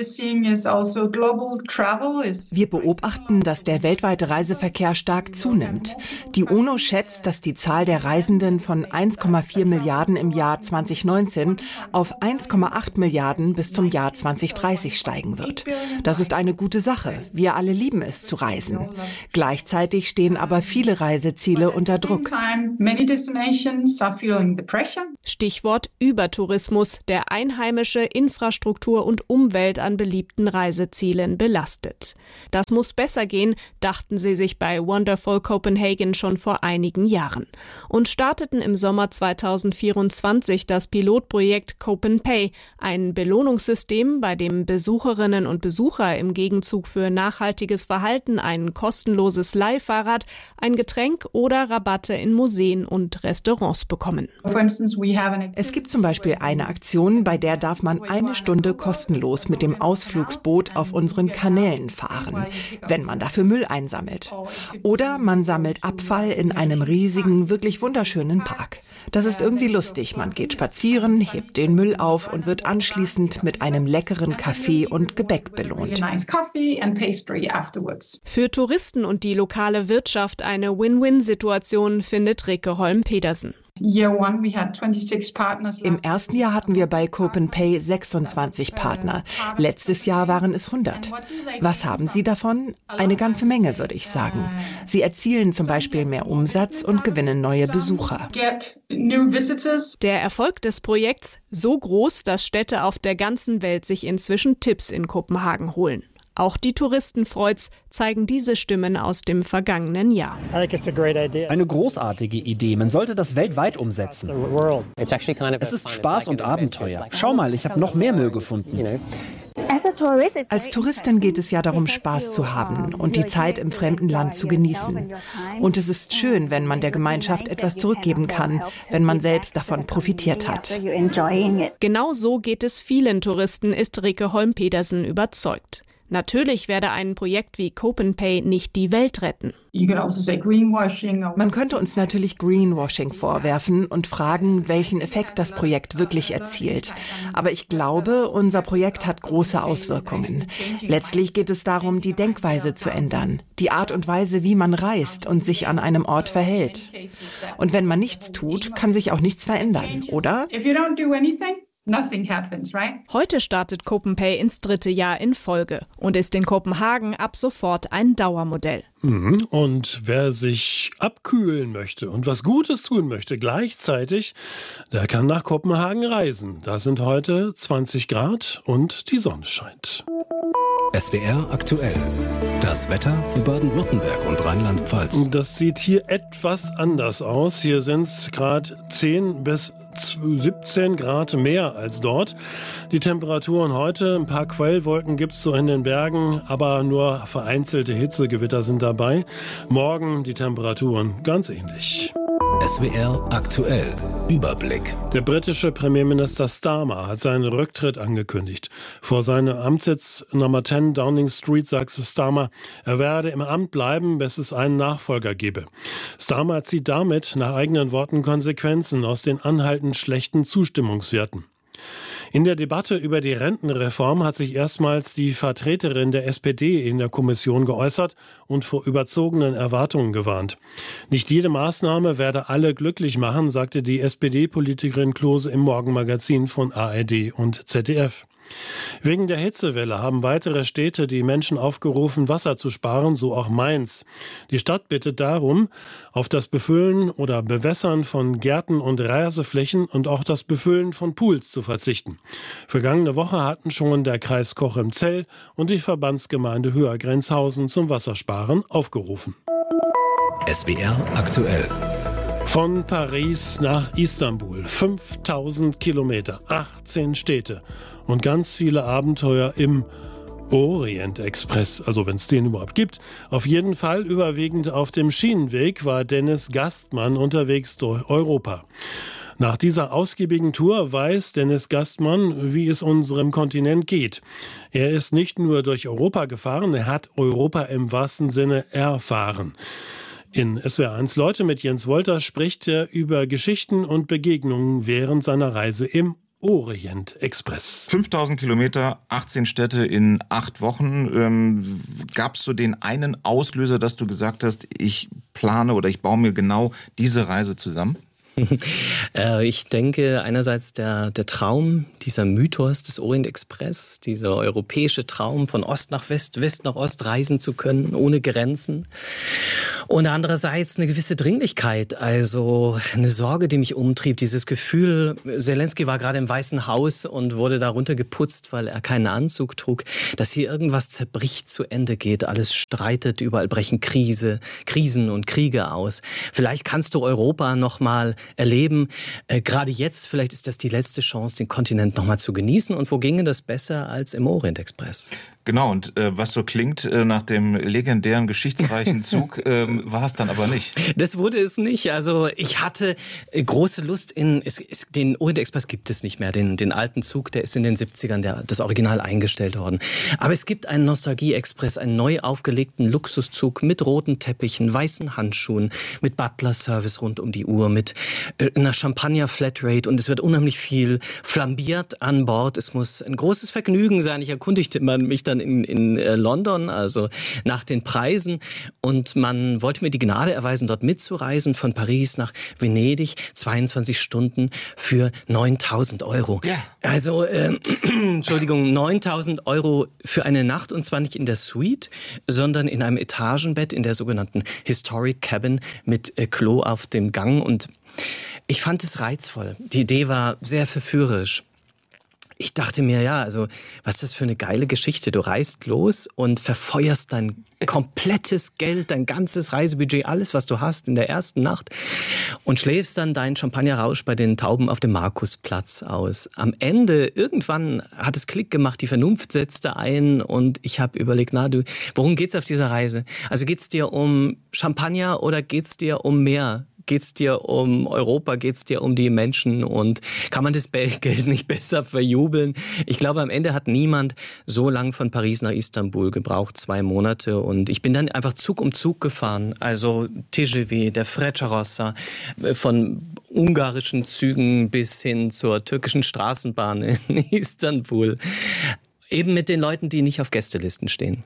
Wir beobachten, dass der weltweite Reiseverkehr stark zunimmt. Die UNO schätzt, dass die Zahl der Reisenden von eins Komma vier Milliarden im Jahr zweitausendneunzehn auf eins Komma acht Milliarden bis zum Jahr zweitausenddreißig steigen wird. Das ist eine gute Sache. Wir alle lieben es zu reisen. Gleichzeitig stehen aber viele Reiseziele unter Druck. Stichwort Übertourismus, der einheimische Infrastruktur und Umwelt an beliebten Reisezielen belastet. Das muss besser gehen, dachten sie sich bei Wonderful Copenhagen schon vor einigen Jahren und starteten im Sommer zweitausendvierundzwanzig das Pilotprojekt CopenPay, ein Belohnungssystem, bei dem Besucherinnen und Besucher im Gegenzug für nachhaltiges Verhalten ein kostenloses Leihfahrrad, ein Getränk oder Rabatte in Museen und Restaurants bekommen. Es gibt zum Beispiel eine Aktion, bei der darf man eine Stunde kostenlos mit dem Ausflugsboot auf unseren Kanälen fahren, wenn man dafür Müll einsammelt. Oder man sammelt Abfall in einem riesigen, wirklich wunderschönen Park. Das ist irgendwie lustig. Man geht spazieren, hebt den Müll auf und wird anschließend mit einem leckeren Kaffee und Gebäck belohnt. Für Touristen und die lokale Wirtschaft eine Win-Win-Situation, findet Rieke Holm-Pedersen. Im ersten Jahr hatten wir bei CopenPay sechsundzwanzig Partner. Letztes Jahr waren es hundert. Was haben sie davon? Eine ganze Menge, würde ich sagen. Sie erzielen zum Beispiel mehr Umsatz und gewinnen neue Besucher. Der Erfolg des Projekts so groß, dass Städte auf der ganzen Welt sich inzwischen Tipps in Kopenhagen holen. Auch die Touristen freut's, zeigen diese Stimmen aus dem vergangenen Jahr. Eine großartige Idee. Man sollte das weltweit umsetzen. Es ist Spaß und Abenteuer. Schau mal, ich habe noch mehr Müll gefunden. Als Touristin geht es ja darum, Spaß zu haben und die Zeit im fremden Land zu genießen. Und es ist schön, wenn man der Gemeinschaft etwas zurückgeben kann, wenn man selbst davon profitiert hat. Genau so geht es vielen Touristen, ist Rieke Holm-Pedersen überzeugt. Natürlich werde ein Projekt wie CopenPay nicht die Welt retten. Man könnte uns natürlich Greenwashing vorwerfen und fragen, welchen Effekt das Projekt wirklich erzielt. Aber ich glaube, unser Projekt hat große Auswirkungen. Letztlich geht es darum, die Denkweise zu ändern, die Art und Weise, wie man reist und sich an einem Ort verhält. Und wenn man nichts tut, kann sich auch nichts verändern, oder? Nothing happens, right? Heute startet CopenPay ins dritte Jahr in Folge und ist in Kopenhagen ab sofort ein Dauermodell. Und wer sich abkühlen möchte und was Gutes tun möchte gleichzeitig, der kann nach Kopenhagen reisen. Da sind heute zwanzig Grad und die Sonne scheint. S W R aktuell. Das Wetter für Baden-Württemberg und Rheinland-Pfalz. Das sieht hier etwas anders aus. Hier sind es gerade zehn bis siebzehn Grad mehr als dort. Die Temperaturen heute, ein paar Quellwolken gibt es so in den Bergen, aber nur vereinzelte Hitzegewitter sind dabei. Morgen die Temperaturen ganz ähnlich. S W R aktuell. Überblick. Der britische Premierminister Starmer hat seinen Rücktritt angekündigt. Vor seinem Amtssitz Nummer zehn Downing Street sagte Starmer, er werde im Amt bleiben, bis es einen Nachfolger gebe. Starmer zieht damit nach eigenen Worten Konsequenzen aus den anhaltend schlechten Zustimmungswerten. In der Debatte über die Rentenreform hat sich erstmals die Vertreterin der S P D in der Kommission geäußert und vor überzogenen Erwartungen gewarnt. Nicht jede Maßnahme werde alle glücklich machen, sagte die S P D-Politikerin Klose im Morgenmagazin von A R D und Z D F. Wegen der Hitzewelle haben weitere Städte die Menschen aufgerufen, Wasser zu sparen, so auch Mainz. Die Stadt bittet darum, auf das Befüllen oder Bewässern von Gärten und Rasenflächen und auch das Befüllen von Pools zu verzichten. Vergangene Woche hatten schon der Kreis Cochem-Zell und die Verbandsgemeinde Höher-Grenzhausen zum Wassersparen aufgerufen. S W R aktuell. Von Paris nach Istanbul, fünftausend Kilometer, achtzehn Städte und ganz viele Abenteuer im Orient-Express, also wenn es den überhaupt gibt. Auf jeden Fall überwiegend auf dem Schienenweg war Dennis Gastmann unterwegs durch Europa. Nach dieser ausgiebigen Tour weiß Dennis Gastmann, wie es unserem Kontinent geht. Er ist nicht nur durch Europa gefahren, er hat Europa im wahrsten Sinne erfahren. In S W R eins Leute mit Jens Wolters spricht er über Geschichten und Begegnungen während seiner Reise im Orient Express. fünftausend Kilometer, achtzehn Städte in acht Wochen. Ähm, gab es so den einen Auslöser, dass du gesagt hast, ich plane oder ich baue mir genau diese Reise zusammen? Ich denke einerseits der, der Traum, dieser Mythos des Orient Express, dieser europäische Traum von Ost nach West, West nach Ost reisen zu können, ohne Grenzen. Und andererseits eine gewisse Dringlichkeit, also eine Sorge, die mich umtrieb, dieses Gefühl, Zelensky war gerade im Weißen Haus und wurde darunter geputzt, weil er keinen Anzug trug, dass hier irgendwas zerbricht, zu Ende geht, alles streitet, überall brechen Krise, Krisen und Kriege aus. Vielleicht kannst du Europa noch mal erleben. Äh, gerade jetzt, vielleicht ist das die letzte Chance, den Kontinent noch mal zu genießen. Und wo ginge das besser als im Orient Express? Genau, und äh, was so klingt äh, nach dem legendären, geschichtsreichen Zug, ähm, war es dann aber nicht. Das wurde es nicht. Also ich hatte äh, große Lust in, es, es, den Orient Express gibt es nicht mehr, den, den alten Zug, der ist in den siebzigern, der, das Original eingestellt worden. Aber es gibt einen Nostalgie-Express, einen neu aufgelegten Luxuszug mit roten Teppichen, weißen Handschuhen, mit Butler-Service rund um die Uhr, mit äh, einer Champagner-Flatrate und es wird unheimlich viel flambiert an Bord. Es muss ein großes Vergnügen sein. Ich erkundigte man mich dann in, in äh, London, also nach den Preisen. Und man wollte mir die Gnade erweisen, dort mitzureisen von Paris nach Venedig, zweiundzwanzig Stunden für neuntausend Euro. Ja. Also, äh, Entschuldigung, neuntausend Euro für eine Nacht und zwar nicht in der Suite, sondern in einem Etagenbett in der sogenannten Historic Cabin mit äh, Klo auf dem Gang. Und ich fand es reizvoll. Die Idee war sehr verführerisch. Ich dachte mir, ja, also was ist das für eine geile Geschichte? Du reist los und verfeuerst dein komplettes Geld, dein ganzes Reisebudget, alles, was du hast in der ersten Nacht und schläfst dann deinen Champagnerrausch bei den Tauben auf dem Markusplatz aus. Am Ende, irgendwann hat es Klick gemacht, die Vernunft setzte ein und ich habe überlegt, na du, worum geht's auf dieser Reise? Also geht's dir um Champagner oder geht's dir um mehr? Geht's dir um Europa, geht's dir um die Menschen und kann man das Geld nicht besser verjubeln? Ich glaube, am Ende hat niemand so lang von Paris nach Istanbul gebraucht, zwei Monate und ich bin dann einfach Zug um Zug gefahren, also T G V, der Frecciarossa, von ungarischen Zügen bis hin zur türkischen Straßenbahn in Istanbul, eben mit den Leuten, die nicht auf Gästelisten stehen.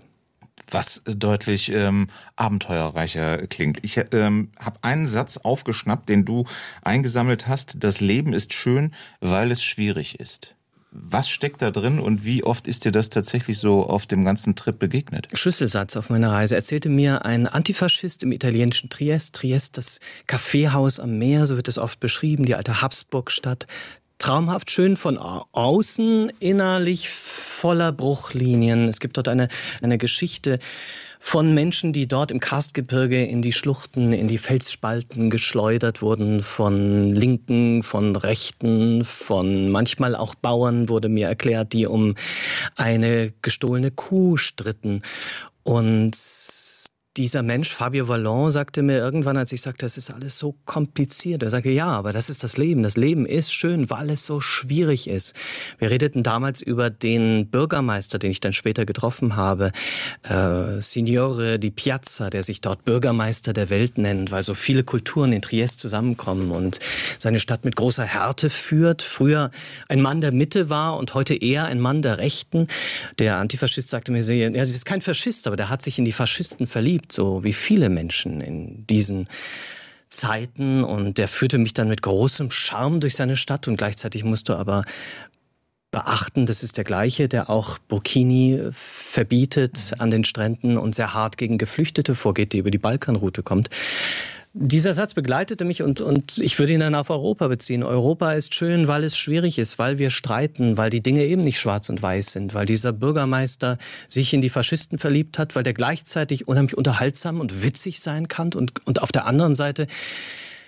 Was deutlich ähm, abenteuerreicher klingt. Ich ähm, habe einen Satz aufgeschnappt, den du eingesammelt hast. Das Leben ist schön, weil es schwierig ist. Was steckt da drin und wie oft ist dir das tatsächlich so auf dem ganzen Trip begegnet? Schlüsselsatz auf meiner Reise erzählte mir ein Antifaschist im italienischen Triest. Triest, das Kaffeehaus am Meer, so wird es oft beschrieben, die alte Habsburgstadt. Traumhaft schön von außen, innerlich voller Bruchlinien. Es gibt dort eine, eine Geschichte von Menschen, die dort im Karstgebirge in die Schluchten, in die Felsspalten geschleudert wurden, von Linken, von Rechten, von manchmal auch Bauern, wurde mir erklärt, die um eine gestohlene Kuh stritten. Und dieser Mensch, Fabio Vallon, sagte mir irgendwann, als ich sagte, das ist alles so kompliziert. Er sagte, ja, aber das ist das Leben. Das Leben ist schön, weil es so schwierig ist. Wir redeten damals über den Bürgermeister, den ich dann später getroffen habe, äh, Signore di Piazza, der sich dort Bürgermeister der Welt nennt, weil so viele Kulturen in Triest zusammenkommen und seine Stadt mit großer Härte führt. Früher ein Mann der Mitte war und heute eher ein Mann der Rechten. Der Antifaschist sagte mir, ja, sie ist kein Faschist, aber der hat sich in die Faschisten verliebt. So wie viele Menschen in diesen Zeiten und der führte mich dann mit großem Charme durch seine Stadt und gleichzeitig musst du aber beachten, das ist der gleiche, der auch Burkini verbietet an den Stränden und sehr hart gegen Geflüchtete vorgeht, die über die Balkanroute kommt. Dieser Satz begleitete mich und, und ich würde ihn dann auf Europa beziehen. Europa ist schön, weil es schwierig ist, weil wir streiten, weil die Dinge eben nicht schwarz und weiß sind, weil dieser Bürgermeister sich in die Faschisten verliebt hat, weil der gleichzeitig unheimlich unterhaltsam und witzig sein kann und, und auf der anderen Seite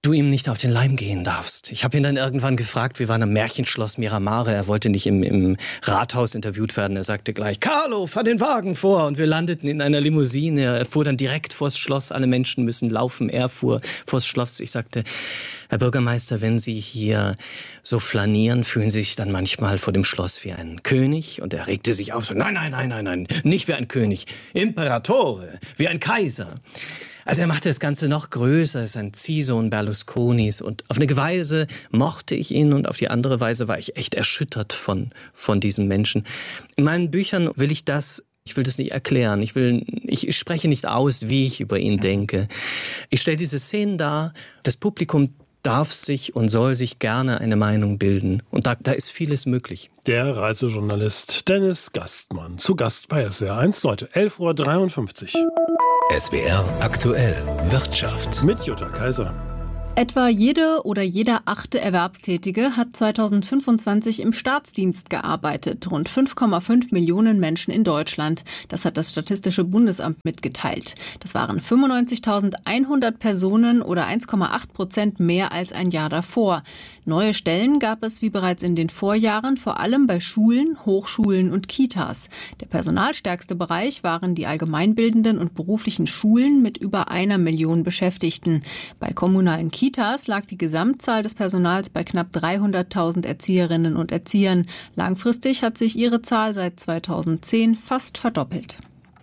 du ihm nicht auf den Leim gehen darfst. Ich habe ihn dann irgendwann gefragt, wir waren am Märchenschloss Miramare, er wollte nicht im, im Rathaus interviewt werden, er sagte gleich, Carlo, fahr den Wagen vor, und wir landeten in einer Limousine, er fuhr dann direkt vors Schloss, alle Menschen müssen laufen, er fuhr vors Schloss. Ich sagte, Herr Bürgermeister, wenn Sie hier so flanieren, fühlen Sie sich dann manchmal vor dem Schloss wie ein König? Und er regte sich auf, so, nein, nein, nein, nein, nein, nicht wie ein König, Imperatore, wie ein Kaiser. Also er machte das Ganze noch größer, er ist ein Ziehsohn Berlusconis, und auf eine Weise mochte ich ihn und auf die andere Weise war ich echt erschüttert von, von diesem Menschen. In meinen Büchern will ich das, ich will das nicht erklären, ich will, ich spreche nicht aus, wie ich über ihn denke. Ich stelle diese Szenen dar, das Publikum darf sich und soll sich gerne eine Meinung bilden. Und da, da ist vieles möglich. Der Reisejournalist Dennis Gastmann, zu Gast bei S W R eins, Leute, elf Uhr dreiundfünfzig. S W R aktuell Wirtschaft. Mit Jutta Kaiser. Etwa jede oder jeder achte Erwerbstätige hat zweitausendfünfundzwanzig im Staatsdienst gearbeitet. Rund fünf Komma fünf Millionen Menschen in Deutschland. Das hat das Statistische Bundesamt mitgeteilt. Das waren fünfundneunzigtausendeinhundert Personen oder eins Komma acht Prozent mehr als ein Jahr davor. Neue Stellen gab es wie bereits in den Vorjahren vor allem bei Schulen, Hochschulen und Kitas. Der personalstärkste Bereich waren die allgemeinbildenden und beruflichen Schulen mit über einer Million Beschäftigten. Bei kommunalen Kitas lag die Gesamtzahl des Personals bei knapp dreihunderttausend Erzieherinnen und Erziehern. Langfristig hat sich ihre Zahl seit zweitausendzehn fast verdoppelt.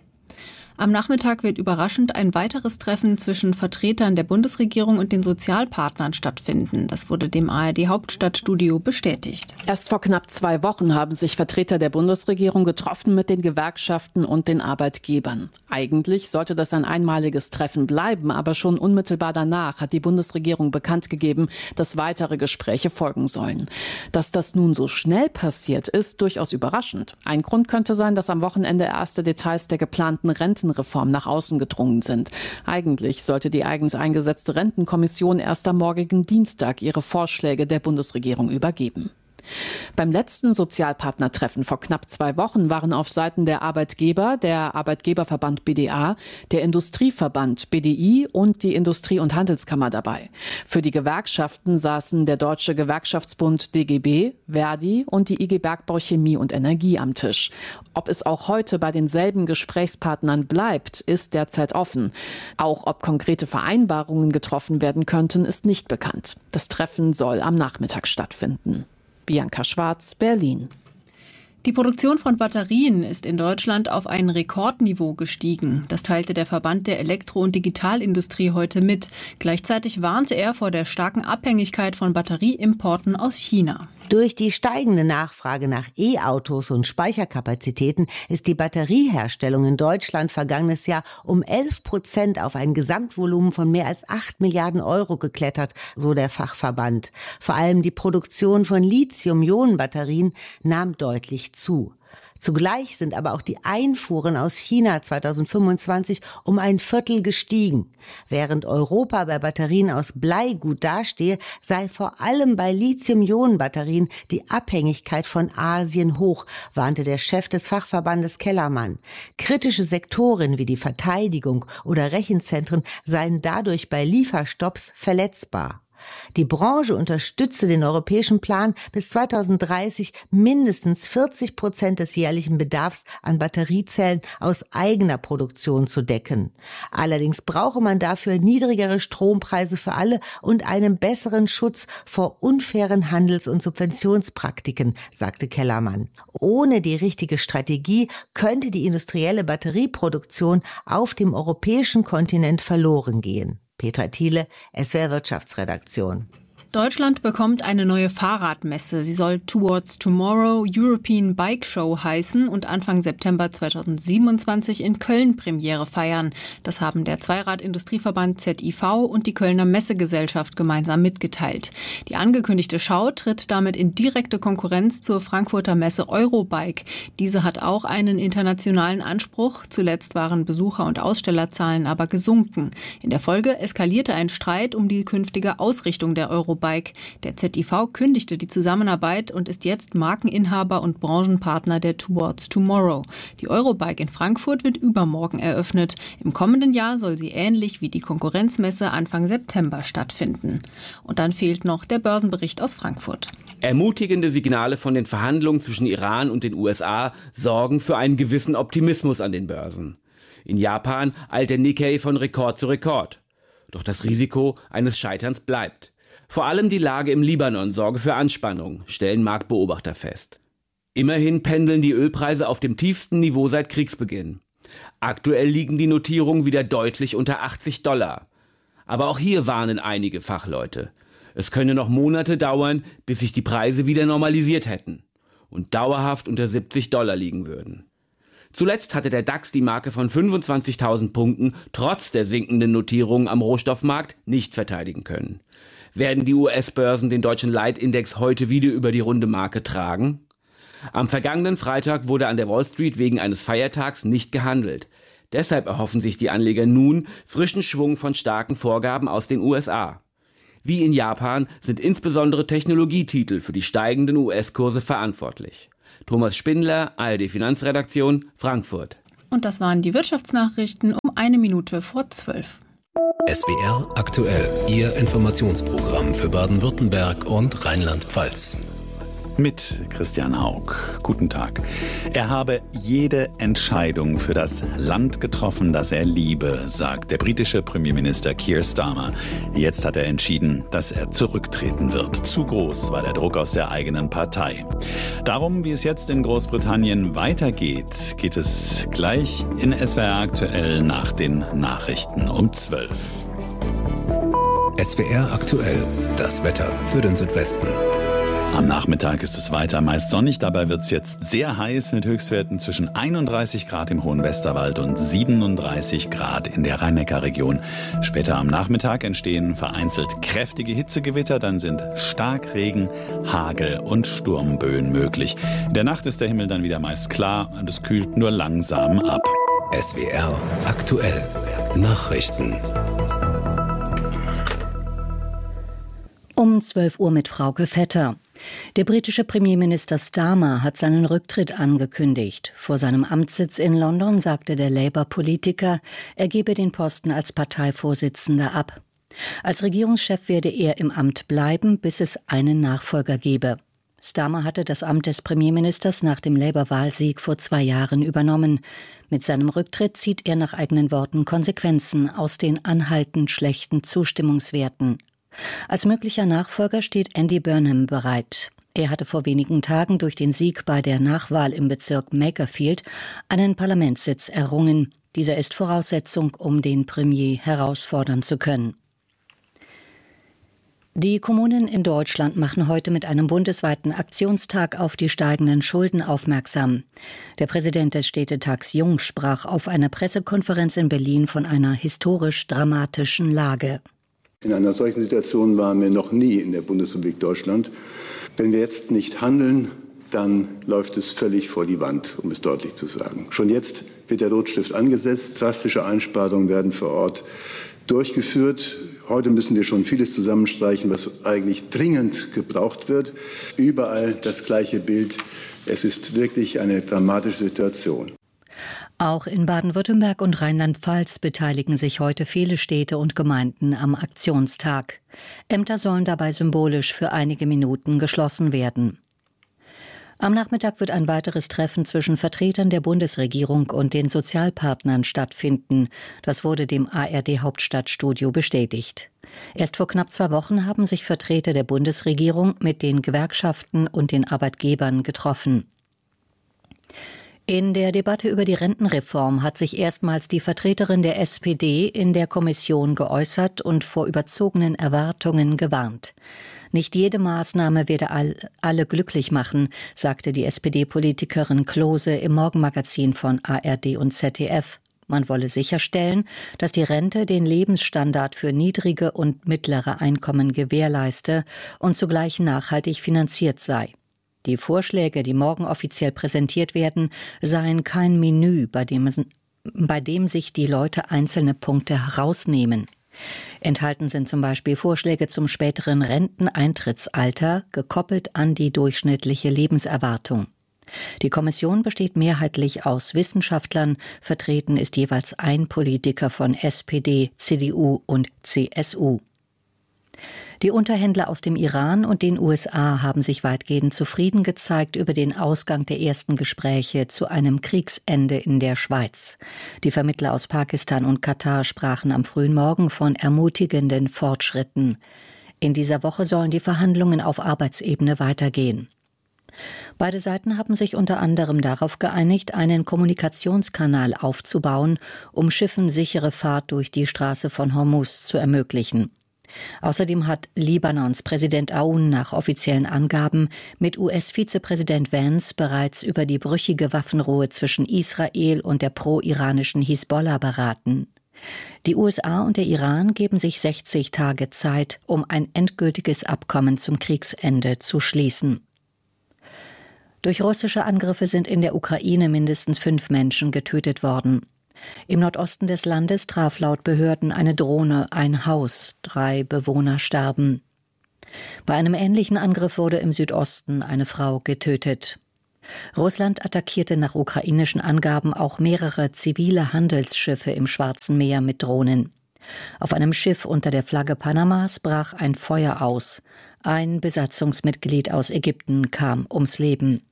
Am Nachmittag wird überraschend ein weiteres Treffen zwischen Vertretern der Bundesregierung und den Sozialpartnern stattfinden. Das wurde dem A R D-Hauptstadtstudio bestätigt. Erst vor knapp zwei Wochen haben sich Vertreter der Bundesregierung getroffen mit den Gewerkschaften und den Arbeitgebern. Eigentlich sollte das ein einmaliges Treffen bleiben, aber schon unmittelbar danach hat die Bundesregierung bekannt gegeben, dass weitere Gespräche folgen sollen. Dass das nun so schnell passiert, ist durchaus überraschend. Ein Grund könnte sein, dass am Wochenende erste Details der geplanten Renten Reform nach außen gedrungen sind. Eigentlich sollte die eigens eingesetzte Rentenkommission erst am morgigen Dienstag ihre Vorschläge der Bundesregierung übergeben. Beim letzten Sozialpartnertreffen vor knapp zwei Wochen waren auf Seiten der Arbeitgeber der Arbeitgeberverband B D A, der Industrieverband B D I und die Industrie- und Handelskammer dabei. Für die Gewerkschaften saßen der Deutsche Gewerkschaftsbund D G B, Verdi und die I G Bergbau Chemie und Energie am Tisch. Ob es auch heute bei denselben Gesprächspartnern bleibt, ist derzeit offen. Auch ob konkrete Vereinbarungen getroffen werden könnten, ist nicht bekannt. Das Treffen soll am Nachmittag stattfinden. Bianca Schwarz, Berlin. Die Produktion von Batterien ist in Deutschland auf ein Rekordniveau gestiegen. Das teilte der Verband der Elektro- und Digitalindustrie heute mit. Gleichzeitig warnte er vor der starken Abhängigkeit von Batterieimporten aus China. Durch die steigende Nachfrage nach E-Autos und Speicherkapazitäten ist die Batterieherstellung in Deutschland vergangenes Jahr um elf Prozent auf ein Gesamtvolumen von mehr als acht Milliarden Euro geklettert, so der Fachverband. Vor allem die Produktion von Lithium-Ionen-Batterien nahm deutlich zu. Zugleich sind aber auch die Einfuhren aus China zweitausendfünfundzwanzig um ein Viertel gestiegen. Während Europa bei Batterien aus Blei gut dastehe, sei vor allem bei Lithium-Ionen-Batterien die Abhängigkeit von Asien hoch, warnte der Chef des Fachverbandes Kellermann. Kritische Sektoren wie die Verteidigung oder Rechenzentren seien dadurch bei Lieferstopps verletzbar. Die Branche unterstütze den europäischen Plan, bis zweitausenddreißig mindestens vierzig Prozent des jährlichen Bedarfs an Batteriezellen aus eigener Produktion zu decken. Allerdings brauche man dafür niedrigere Strompreise für alle und einen besseren Schutz vor unfairen Handels- und Subventionspraktiken, sagte Kellermann. Ohne die richtige Strategie könnte die industrielle Batterieproduktion auf dem europäischen Kontinent verloren gehen. Petra Thiele, S W R Wirtschaftsredaktion. Deutschland bekommt eine neue Fahrradmesse. Sie soll Towards Tomorrow European Bike Show heißen und Anfang September zweitausendsiebenundzwanzig in Köln Premiere feiern. Das haben der Zweirad-Industrieverband Z I V und die Kölner Messegesellschaft gemeinsam mitgeteilt. Die angekündigte Schau tritt damit in direkte Konkurrenz zur Frankfurter Messe Eurobike. Diese hat auch einen internationalen Anspruch. Zuletzt waren Besucher- und Ausstellerzahlen aber gesunken. In der Folge eskalierte ein Streit um die künftige Ausrichtung der Eurobike. Eurobike. Der Z I V kündigte die Zusammenarbeit und ist jetzt Markeninhaber und Branchenpartner der Towards Tomorrow. Die Eurobike in Frankfurt wird übermorgen eröffnet. Im kommenden Jahr soll sie ähnlich wie die Konkurrenzmesse Anfang September stattfinden. Und dann fehlt noch der Börsenbericht aus Frankfurt. Ermutigende Signale von den Verhandlungen zwischen Iran und den U S A sorgen für einen gewissen Optimismus an den Börsen. In Japan eilt der Nikkei von Rekord zu Rekord. Doch das Risiko eines Scheiterns bleibt. Vor allem die Lage im Libanon sorge für Anspannung, stellen Marktbeobachter fest. Immerhin pendeln die Ölpreise auf dem tiefsten Niveau seit Kriegsbeginn. Aktuell liegen die Notierungen wieder deutlich unter achtzig Dollar. Aber auch hier warnen einige Fachleute. Es könne noch Monate dauern, bis sich die Preise wieder normalisiert hätten und dauerhaft unter siebzig Dollar liegen würden. Zuletzt hatte der DAX die Marke von fünfundzwanzigtausend Punkten trotz der sinkenden Notierungen am Rohstoffmarkt nicht verteidigen können. Werden die U S-Börsen den deutschen Leitindex heute wieder über die runde Marke tragen? Am vergangenen Freitag wurde an der Wall Street wegen eines Feiertags nicht gehandelt. Deshalb erhoffen sich die Anleger nun frischen Schwung von starken Vorgaben aus den U S A. Wie in Japan sind insbesondere Technologietitel für die steigenden U S-Kurse verantwortlich. Thomas Spindler, A R D Finanzredaktion, Frankfurt. Und das waren die Wirtschaftsnachrichten um eine Minute vor zwölf. S W R aktuell, Ihr Informationsprogramm für Baden-Württemberg und Rheinland-Pfalz. Mit Christian Haug. Guten Tag. Er habe jede Entscheidung für das Land getroffen, das er liebe, sagt der britische Premierminister Keir Starmer. Jetzt hat er entschieden, dass er zurücktreten wird. Zu groß war der Druck aus der eigenen Partei. Darum, wie es jetzt in Großbritannien weitergeht, geht es gleich in S W R aktuell nach den Nachrichten um zwölf. S W R aktuell, das Wetter für den Südwesten. Am Nachmittag ist es weiter meist sonnig, dabei wird es jetzt sehr heiß mit Höchstwerten zwischen einunddreißig Grad im hohen Westerwald und siebenunddreißig Grad in der Rhein-Neckar-Region. Später am Nachmittag entstehen vereinzelt kräftige Hitzegewitter, dann sind Starkregen, Hagel und Sturmböen möglich. In der Nacht ist der Himmel dann wieder meist klar und es kühlt nur langsam ab. S W R aktuell, Nachrichten. Um zwölf Uhr mit Frauke Vetter. Der britische Premierminister Starmer hat seinen Rücktritt angekündigt. Vor seinem Amtssitz in London sagte der Labour-Politiker, er gebe den Posten als Parteivorsitzender ab. Als Regierungschef werde er im Amt bleiben, bis es einen Nachfolger gebe. Starmer hatte das Amt des Premierministers nach dem Labour-Wahlsieg vor zwei Jahren übernommen. Mit seinem Rücktritt zieht er nach eigenen Worten Konsequenzen aus den anhaltend schlechten Zustimmungswerten. Als möglicher Nachfolger steht Andy Burnham bereit. Er hatte vor wenigen Tagen durch den Sieg bei der Nachwahl im Bezirk Makerfield einen Parlamentssitz errungen. Dieser ist Voraussetzung, um den Premier herausfordern zu können. Die Kommunen in Deutschland machen heute mit einem bundesweiten Aktionstag auf die steigenden Schulden aufmerksam. Der Präsident des Städtetags Jung sprach auf einer Pressekonferenz in Berlin von einer historisch dramatischen Lage. In einer solchen Situation waren wir noch nie in der Bundesrepublik Deutschland. Wenn wir jetzt nicht handeln, dann läuft es völlig vor die Wand, um es deutlich zu sagen. Schon jetzt wird der Rotstift angesetzt. Drastische Einsparungen werden vor Ort durchgeführt. Heute müssen wir schon vieles zusammenstreichen, was eigentlich dringend gebraucht wird. Überall das gleiche Bild. Es ist wirklich eine dramatische Situation. Auch in Baden-Württemberg und Rheinland-Pfalz beteiligen sich heute viele Städte und Gemeinden am Aktionstag. Ämter sollen dabei symbolisch für einige Minuten geschlossen werden. Am Nachmittag wird ein weiteres Treffen zwischen Vertretern der Bundesregierung und den Sozialpartnern stattfinden. Das wurde dem A R D-Hauptstadtstudio bestätigt. Erst vor knapp zwei Wochen haben sich Vertreter der Bundesregierung mit den Gewerkschaften und den Arbeitgebern getroffen. In der Debatte über die Rentenreform hat sich erstmals die Vertreterin der S P D in der Kommission geäußert und vor überzogenen Erwartungen gewarnt. Nicht jede Maßnahme werde all, alle glücklich machen, sagte die S P D-Politikerin Klose im Morgenmagazin von A R D und Z D F. Man wolle sicherstellen, dass die Rente den Lebensstandard für niedrige und mittlere Einkommen gewährleiste und zugleich nachhaltig finanziert sei. Die Vorschläge, die morgen offiziell präsentiert werden, seien kein Menü, bei dem, bei dem sich die Leute einzelne Punkte herausnehmen. Enthalten sind zum Beispiel Vorschläge zum späteren Renteneintrittsalter, gekoppelt an die durchschnittliche Lebenserwartung. Die Kommission besteht mehrheitlich aus Wissenschaftlern, vertreten ist jeweils ein Politiker von S P D, C D U und C S U. Die Unterhändler aus dem Iran und den U S A haben sich weitgehend zufrieden gezeigt über den Ausgang der ersten Gespräche zu einem Kriegsende in der Schweiz. Die Vermittler aus Pakistan und Katar sprachen am frühen Morgen von ermutigenden Fortschritten. In dieser Woche sollen die Verhandlungen auf Arbeitsebene weitergehen. Beide Seiten haben sich unter anderem darauf geeinigt, einen Kommunikationskanal aufzubauen, um Schiffen sichere Fahrt durch die Straße von Hormuz zu ermöglichen. Außerdem hat Libanons Präsident Aoun nach offiziellen Angaben mit U S-Vizepräsident Vance bereits über die brüchige Waffenruhe zwischen Israel und der pro-iranischen Hisbollah beraten. Die U S A und der Iran geben sich sechzig Tage Zeit, um ein endgültiges Abkommen zum Kriegsende zu schließen. Durch russische Angriffe sind in der Ukraine mindestens fünf Menschen getötet worden. Im Nordosten des Landes traf laut Behörden eine Drohne ein Haus. Drei Bewohner starben. Bei einem ähnlichen Angriff wurde im Südosten eine Frau getötet. Russland attackierte nach ukrainischen Angaben auch mehrere zivile Handelsschiffe im Schwarzen Meer mit Drohnen. Auf einem Schiff unter der Flagge Panamas brach ein Feuer aus. Ein Besatzungsmitglied aus Ägypten kam ums Leben.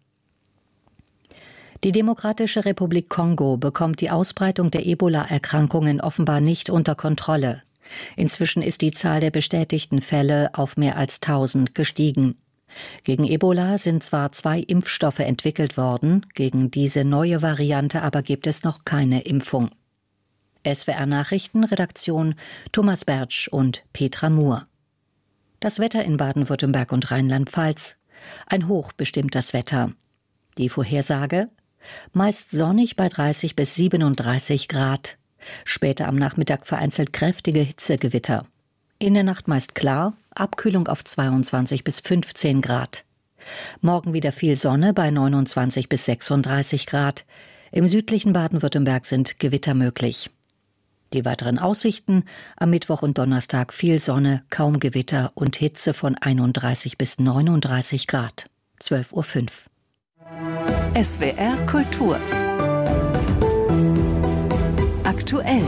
Die Demokratische Republik Kongo bekommt die Ausbreitung der Ebola-Erkrankungen offenbar nicht unter Kontrolle. Inzwischen ist die Zahl der bestätigten Fälle auf mehr als tausend gestiegen. Gegen Ebola sind zwar zwei Impfstoffe entwickelt worden, gegen diese neue Variante aber gibt es noch keine Impfung. S W R Nachrichten, Redaktion Thomas Bertsch und Petra Muhr. Das Wetter in Baden-Württemberg und Rheinland-Pfalz. Ein Hoch bestimmt das Wetter. Die Vorhersage: meist sonnig bei dreißig bis siebenunddreißig Grad. Später am Nachmittag vereinzelt kräftige Hitzegewitter. In der Nacht meist klar, Abkühlung auf zweiundzwanzig bis fünfzehn Grad. Morgen wieder viel Sonne bei neunundzwanzig bis sechsunddreißig Grad. Im südlichen Baden-Württemberg sind Gewitter möglich. Die weiteren Aussichten: am Mittwoch und Donnerstag viel Sonne, kaum Gewitter und Hitze von einunddreißig bis neununddreißig Grad. zwölf Uhr fünf. S W R Kultur. Aktuell.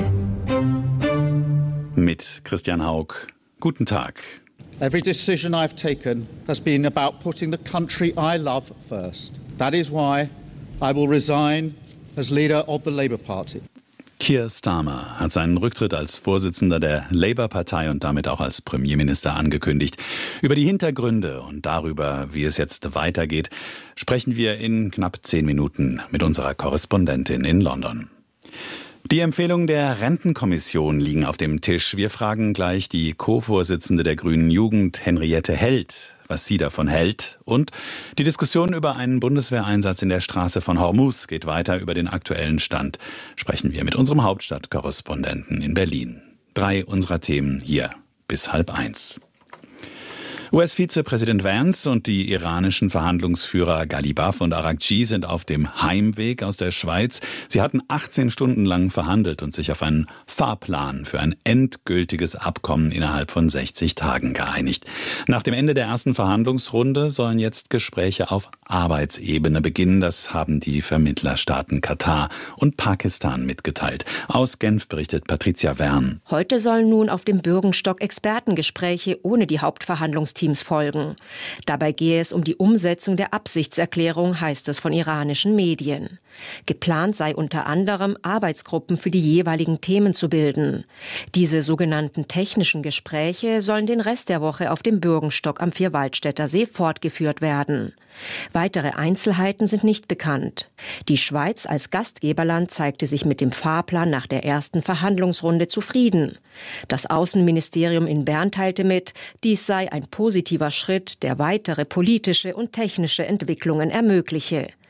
Mit Christian Haug. Guten Tag. Every decision I've taken has been about putting the country I love first. That is why I will resign as leader of the Labour Party. Keir Starmer hat seinen Rücktritt als Vorsitzender der Labour-Partei und damit auch als Premierminister angekündigt. Über die Hintergründe und darüber, wie es jetzt weitergeht, sprechen wir in knapp zehn Minuten mit unserer Korrespondentin in London. Die Empfehlungen der Rentenkommission liegen auf dem Tisch. Wir fragen gleich die Co-Vorsitzende der Grünen Jugend, Henriette Held, was sie davon hält. Und die Diskussion über einen Bundeswehreinsatz in der Straße von Hormuz geht weiter. Über den aktuellen Stand sprechen wir mit unserem Hauptstadtkorrespondenten in Berlin. Drei unserer Themen hier bis halb eins. U S-Vizepräsident Vance und die iranischen Verhandlungsführer Ghalibaf und Araghchi sind auf dem Heimweg aus der Schweiz. Sie hatten achtzehn Stunden lang verhandelt und sich auf einen Fahrplan für ein endgültiges Abkommen innerhalb von sechzig Tagen geeinigt. Nach dem Ende der ersten Verhandlungsrunde sollen jetzt Gespräche auf Arbeitsebene beginnen. Das haben die Vermittlerstaaten Katar und Pakistan mitgeteilt. Aus Genf berichtet Patricia Wern. Heute sollen nun auf dem Bürgenstock Expertengespräche ohne die Hauptverhandlungsteams folgen. Dabei gehe es um die Umsetzung der Absichtserklärung, heißt es von iranischen Medien. Geplant sei unter anderem, Arbeitsgruppen für die jeweiligen Themen zu bilden. Diese sogenannten technischen Gespräche sollen den Rest der Woche auf dem Bürgenstock am Vierwaldstätter See fortgeführt werden. Weitere Einzelheiten sind nicht bekannt. Die Schweiz als Gastgeberland zeigte sich mit dem Fahrplan nach der ersten Verhandlungsrunde zufrieden. Das Außenministerium in Bern teilte mit, dies sei ein positiver Schritt, der weitere politische und technische Entwicklungen ermögliche.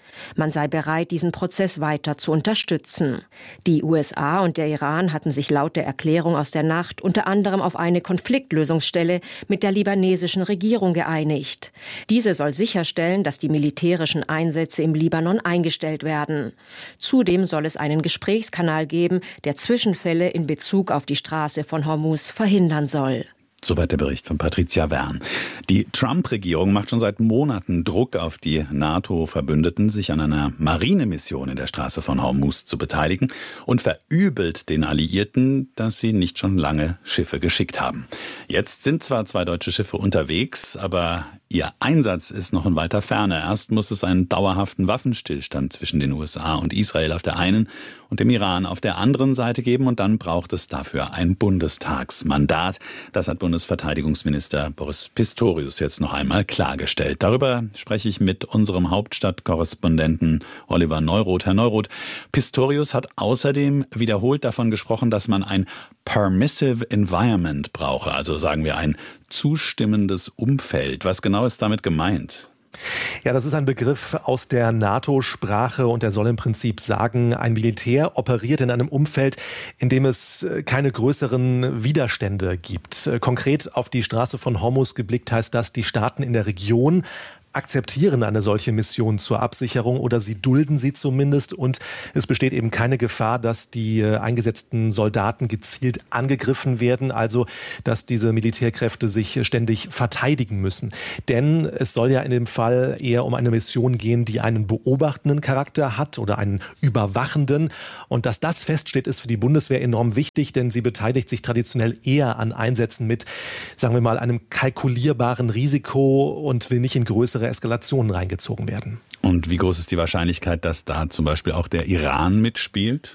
Man sei bereit, diesen Prozess weiter zu unterstützen. Die U S A und der Iran hatten sich laut der Erklärung aus der Nacht unter anderem auf eine Konfliktlösungsstelle mit der libanesischen Regierung geeinigt. Diese soll sicherstellen, dass die militärischen Einsätze im Libanon eingestellt werden. Zudem soll es einen Gesprächskanal geben, der Zwischenfälle in Bezug auf die Straße von Hormuz verhindern soll. Soweit der Bericht von Patricia Wern. Die Trump-Regierung macht schon seit Monaten Druck auf die NATO-Verbündeten, sich an einer Marinemission in der Straße von Hormuz zu beteiligen und verübelt den Alliierten, dass sie nicht schon lange Schiffe geschickt haben. Jetzt sind zwar zwei deutsche Schiffe unterwegs, aber ihr Einsatz ist noch in weiter Ferne. Erst muss es einen dauerhaften Waffenstillstand zwischen den U S A und Israel auf der einen und dem Iran auf der anderen Seite geben und dann braucht es dafür ein Bundestagsmandat. Das hat Bundesverteidigungsminister Boris Pistorius jetzt noch einmal klargestellt. Darüber spreche ich mit unserem Hauptstadtkorrespondenten Oliver Neuroth. Herr Neuroth, Pistorius hat außerdem wiederholt davon gesprochen, dass man ein permissive environment brauche, also sagen wir ein zustimmendes Umfeld. Was genau ist damit gemeint? Ja, das ist ein Begriff aus der NATO-Sprache und der soll im Prinzip sagen, ein Militär operiert in einem Umfeld, in dem es keine größeren Widerstände gibt. Konkret auf die Straße von Hormuz geblickt heißt das, die Staaten in der Region akzeptieren eine solche Mission zur Absicherung oder sie dulden sie zumindest und es besteht eben keine Gefahr, dass die eingesetzten Soldaten gezielt angegriffen werden, also dass diese Militärkräfte sich ständig verteidigen müssen. Denn es soll ja in dem Fall eher um eine Mission gehen, die einen beobachtenden Charakter hat oder einen überwachenden und dass das feststeht, ist für die Bundeswehr enorm wichtig, denn sie beteiligt sich traditionell eher an Einsätzen mit, sagen wir mal, einem kalkulierbaren Risiko und will nicht in größere Eskalationen reingezogen werden. Und wie groß ist die Wahrscheinlichkeit, dass da zum Beispiel auch der Iran mitspielt?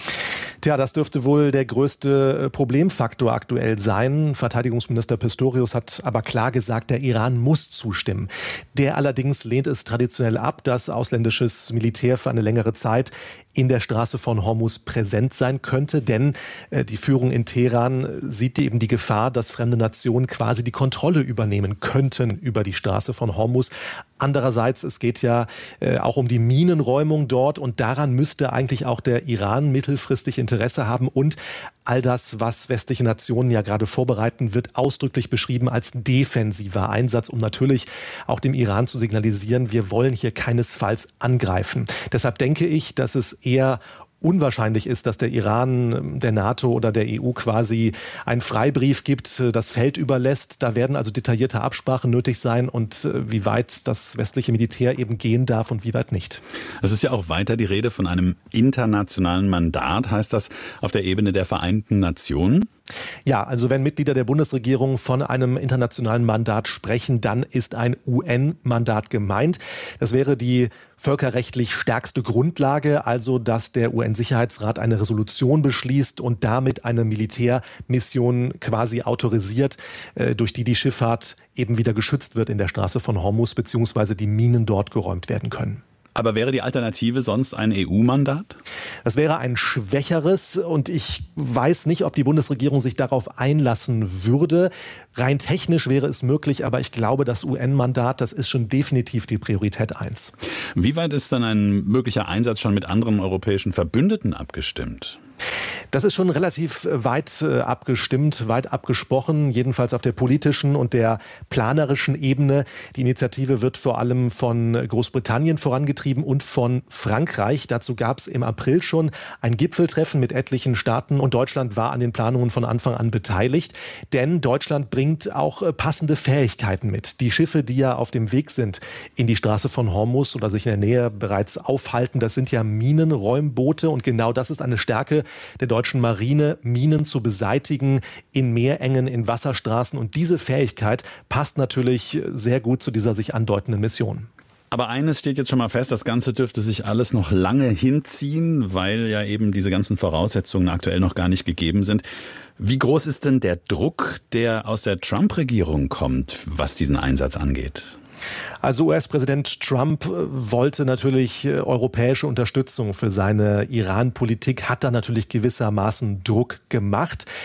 Tja, das dürfte wohl der größte Problemfaktor aktuell sein. Verteidigungsminister Pistorius hat aber klar gesagt, der Iran muss zustimmen. Der allerdings lehnt es traditionell ab, dass ausländisches Militär für eine längere Zeit in der Straße von Hormuz präsent sein könnte, denn äh, die Führung in Teheran sieht eben die Gefahr, dass fremde Nationen quasi die Kontrolle übernehmen könnten über die Straße von Hormuz. Andererseits, es geht ja äh, auch um die Minenräumung dort und daran müsste eigentlich auch der Iran mittelfristig Interesse haben und all das, was westliche Nationen ja gerade vorbereiten, wird ausdrücklich beschrieben als defensiver Einsatz, um natürlich auch dem Iran zu signalisieren, wir wollen hier keinesfalls angreifen. Deshalb denke ich, dass es eher unwahrscheinlich ist, dass der Iran der NATO oder der E U quasi einen Freibrief gibt, das Feld überlässt. Da werden also detaillierte Absprachen nötig sein und wie weit das westliche Militär eben gehen darf und wie weit nicht. Es ist ja auch weiter die Rede von einem internationalen Mandat. Heißt das auf der Ebene der Vereinten Nationen? Ja, also wenn Mitglieder der Bundesregierung von einem internationalen Mandat sprechen, dann ist ein U N-Mandat gemeint. Das wäre die völkerrechtlich stärkste Grundlage, also dass der U N-Sicherheitsrat eine Resolution beschließt und damit eine Militärmission quasi autorisiert, durch die die Schifffahrt eben wieder geschützt wird in der Straße von Hormuz, beziehungsweise die Minen dort geräumt werden können. Aber wäre die Alternative sonst ein E U-Mandat? Das wäre ein schwächeres und ich weiß nicht, ob die Bundesregierung sich darauf einlassen würde. Rein technisch wäre es möglich, aber ich glaube, das U N-Mandat, das ist schon definitiv die Priorität eins. Wie weit ist dann ein möglicher Einsatz schon mit anderen europäischen Verbündeten abgestimmt? Das ist schon relativ weit äh, abgestimmt, weit abgesprochen, jedenfalls auf der politischen und der planerischen Ebene. Die Initiative wird vor allem von Großbritannien vorangetrieben und von Frankreich. Dazu gab es im April schon ein Gipfeltreffen mit etlichen Staaten und Deutschland war an den Planungen von Anfang an beteiligt. Denn Deutschland bringt auch äh, passende Fähigkeiten mit. Die Schiffe, die ja auf dem Weg sind in die Straße von Hormuz oder sich in der Nähe bereits aufhalten, das sind ja Minenräumboote und genau das ist eine Stärke der deutschen Marine, Minen zu beseitigen in Meerengen, in Wasserstraßen. Und diese Fähigkeit passt natürlich sehr gut zu dieser sich andeutenden Mission. Aber eines steht jetzt schon mal fest, das Ganze dürfte sich alles noch lange hinziehen, weil ja eben diese ganzen Voraussetzungen aktuell noch gar nicht gegeben sind. Wie groß ist denn der Druck, der aus der Trump-Regierung kommt, was diesen Einsatz angeht? Also U S-Präsident Trump wollte natürlich europäische Unterstützung für seine Iran-Politik, hat da natürlich gewissermaßen Druck gemacht.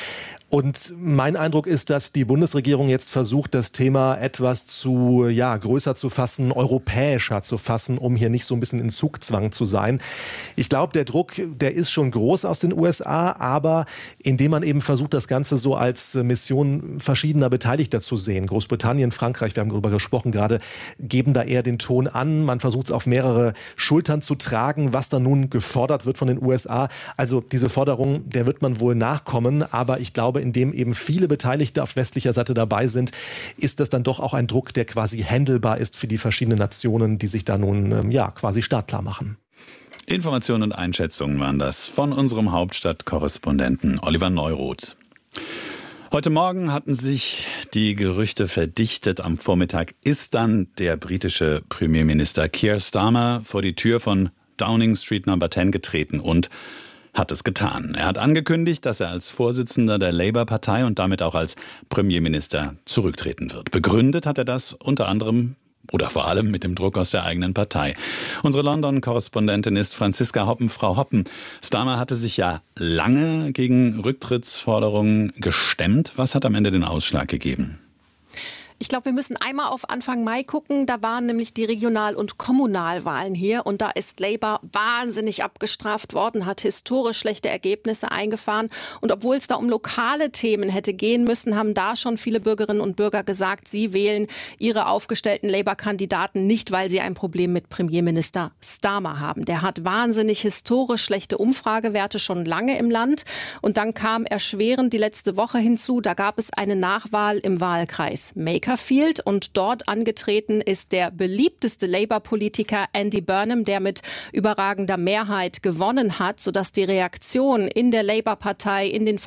Und mein Eindruck ist, dass die Bundesregierung jetzt versucht, das Thema etwas zu, ja, größer zu fassen, europäischer zu fassen, um hier nicht so ein bisschen in Zugzwang zu sein. Ich glaube, der Druck, der ist schon groß aus den U S A, aber indem man eben versucht, das Ganze so als Mission verschiedener Beteiligter zu sehen. Großbritannien, Frankreich, wir haben darüber gesprochen gerade, geben da eher den Ton an. Man versucht es auf mehrere Schultern zu tragen, was da nun gefordert wird von den U S A. Also diese Forderung, der wird man wohl nachkommen, aber ich glaube, in dem eben viele Beteiligte auf westlicher Seite dabei sind, ist das dann doch auch ein Druck, der quasi handelbar ist für die verschiedenen Nationen, die sich da nun ja quasi startklar machen. Informationen und Einschätzungen waren das von unserem Hauptstadtkorrespondenten Oliver Neuroth. Heute Morgen hatten sich die Gerüchte verdichtet. Am Vormittag ist dann der britische Premierminister Keir Starmer vor die Tür von Downing Street Number zehn getreten und hat es getan. Er hat angekündigt, dass er als Vorsitzender der Labour-Partei und damit auch als Premierminister zurücktreten wird. Begründet hat er das unter anderem oder vor allem mit dem Druck aus der eigenen Partei. Unsere London-Korrespondentin ist Franziska Hoppen. Frau Hoppen, Starmer hatte sich ja lange gegen Rücktrittsforderungen gestemmt. Was hat am Ende den Ausschlag gegeben? Ich glaube, wir müssen einmal auf Anfang Mai gucken. Da waren nämlich die Regional- und Kommunalwahlen hier. Und da ist Labour wahnsinnig abgestraft worden, hat historisch schlechte Ergebnisse eingefahren. Und obwohl es da um lokale Themen hätte gehen müssen, haben da schon viele Bürgerinnen und Bürger gesagt, sie wählen ihre aufgestellten Labour-Kandidaten nicht, weil sie ein Problem mit Premierminister Starmer haben. Der hat wahnsinnig historisch schlechte Umfragewerte schon lange im Land. Und dann kam erschwerend die letzte Woche hinzu. Da gab es eine Nachwahl im Wahlkreis Maker und dort angetreten ist der beliebteste Labour-Politiker Andy Burnham, der mit überragender Mehrheit gewonnen hat, sodass die Reaktion in der Labour-Partei in den